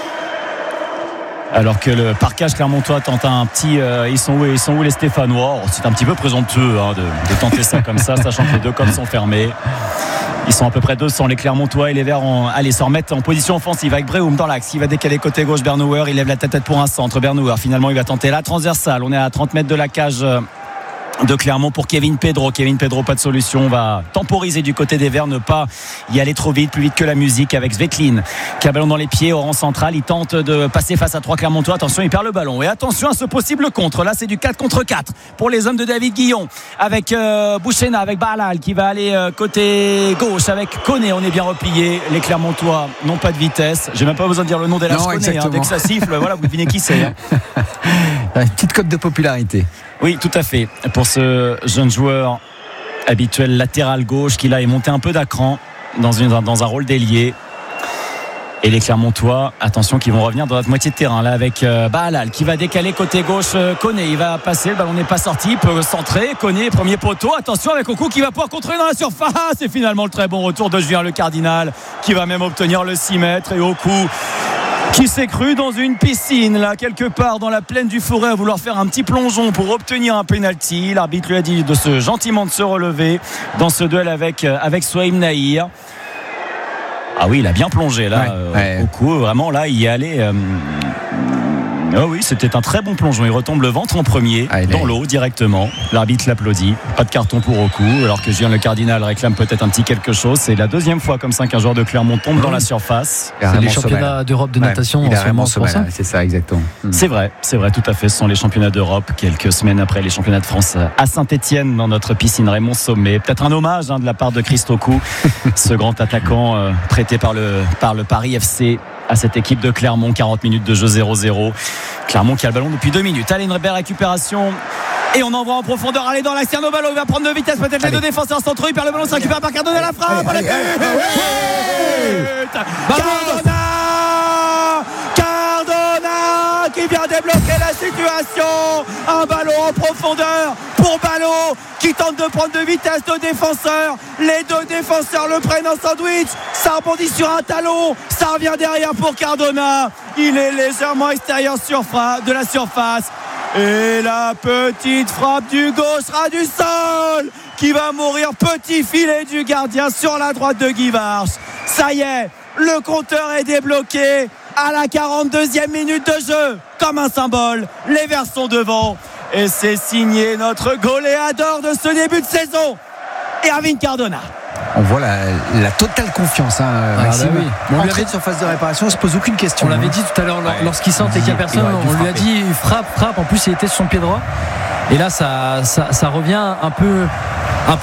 Speaker 1: Alors que le parquage Clermontois tente un petit euh, ils sont où ils sont où les Stéphanois. Oh, c'est un petit peu présomptueux hein, de, de tenter ça comme ça, sachant que les deux coms sont fermés. Ils sont à peu près deux cents les Clermontois et les Verts en, allez, se remettent en position offensive avec Breum dans l'axe. Il va décaler côté gauche Bernouwer, il lève la tête pour un centre. Bernouwer finalement il va tenter la transversale. On est à trente mètres de la cage de Clermont pour Kevin Pedro. Kevin Pedro, pas de solution, on va temporiser du côté des Verts, ne pas y aller trop vite, plus vite que la musique avec Svetlin qui a le ballon dans les pieds au rang central. Il tente de passer face à trois Clermontois. Attention, il perd le ballon et attention à ce possible contre. Là c'est du quatre contre quatre pour les hommes de David Guillon avec euh, Bouchena, avec Balal qui va aller euh, côté gauche avec Koné. On est bien replié, les Clermontois n'ont pas de vitesse, j'ai même pas besoin de dire le nom des lâches Koné, hein, dès que ça siffle voilà, vous devinez qui c'est, hein.
Speaker 2: Une petite cote de popularité.
Speaker 1: Oui, tout à fait. Pour ce jeune joueur habituel latéral gauche qui là est monté un peu d'acran dans, une, dans un rôle d'ailier. Et les Clermontois, attention, qui vont revenir dans la moitié de terrain là avec euh, Balal qui va décaler côté gauche. euh, Koné, il va passer, le ballon n'est pas sorti, il peut centrer. Koné, premier poteau. Attention avec Oku qui va pouvoir contrôler dans la surface. Et finalement le très bon retour de Julien Le Cardinal qui va même obtenir le six mètres. Et Oku qui s'est cru dans une piscine là quelque part dans la plaine du Forêt à vouloir faire un petit plongeon pour obtenir un penalty. L'arbitre lui a dit de se gentiment de se relever dans ce duel avec avec Souhaim Nahir. Ah oui, il a bien plongé là,
Speaker 2: ouais,
Speaker 1: euh,
Speaker 2: ouais.
Speaker 1: au coup, vraiment là, il y allait. Euh, Oh oui, c'était un très bon plongeon. Il retombe le ventre en premier ah, dans est... l'eau directement. L'arbitre l'applaudit. Pas de carton pour Oku, alors que Julien Le Cardinal réclame peut-être un petit quelque chose. C'est la deuxième fois comme ça qu'un joueur de Clermont tombe mmh. dans la surface.
Speaker 6: C'est les championnats d'Europe de natation.
Speaker 2: Ouais, il a vraiment
Speaker 6: c'est ça.
Speaker 2: C'est ça, exactement.
Speaker 1: Mmh. C'est vrai, c'est vrai, tout à fait. Ce sont les championnats d'Europe. Quelques semaines après les championnats de France à Saint-Étienne dans notre piscine Raymond Sommet. Peut-être un hommage hein, de la part de Christ Oku, ce grand attaquant euh, prêté par le par le Paris F C. À cette équipe de Clermont. Quarante minutes de jeu, zéro zéro. Clermont qui a le ballon depuis deux minutes. Allez, une belle récupération et on envoie en profondeur. Allez dans l'axe, Arnaud Ballot, il va prendre de vitesse, peut-être les deux défenseurs centraux. Il perd le ballon, se récupère par Cardona, la frappe. Allez, allez, allez, allez, Cardona Cardona qui vient débloquer la situation. Un ballon en profondeur pour Ballot qui tente de prendre de vitesse deux défenseurs. Les deux défenseurs le prennent en sandwich. Ça rebondit sur un talon. Ça revient derrière pour Cardona. Il est légèrement extérieur de la surface. Et la petite frappe du gauche sera du sol qui va mourir. Petit filet du gardien sur la droite de Guy Varche. Ça y est, le compteur est débloqué à la quarante-deuxième minute de jeu. Comme un symbole, les Verts sont devant. Et c'est signé notre goléador de ce début de saison, Erwin Cardona.
Speaker 2: On voit la, la totale confiance, hein,
Speaker 6: ah,
Speaker 2: Maxime.
Speaker 6: bah oui.
Speaker 2: On lui avait de surface de réparation, on se pose aucune question.
Speaker 6: On l'avait dit tout à l'heure, ouais. Lorsqu'il sentait qu'il n'y a personne, on lui a dit frappe, frappe. En plus, il était sur son pied droit. Et là, ça, ça, ça revient un peu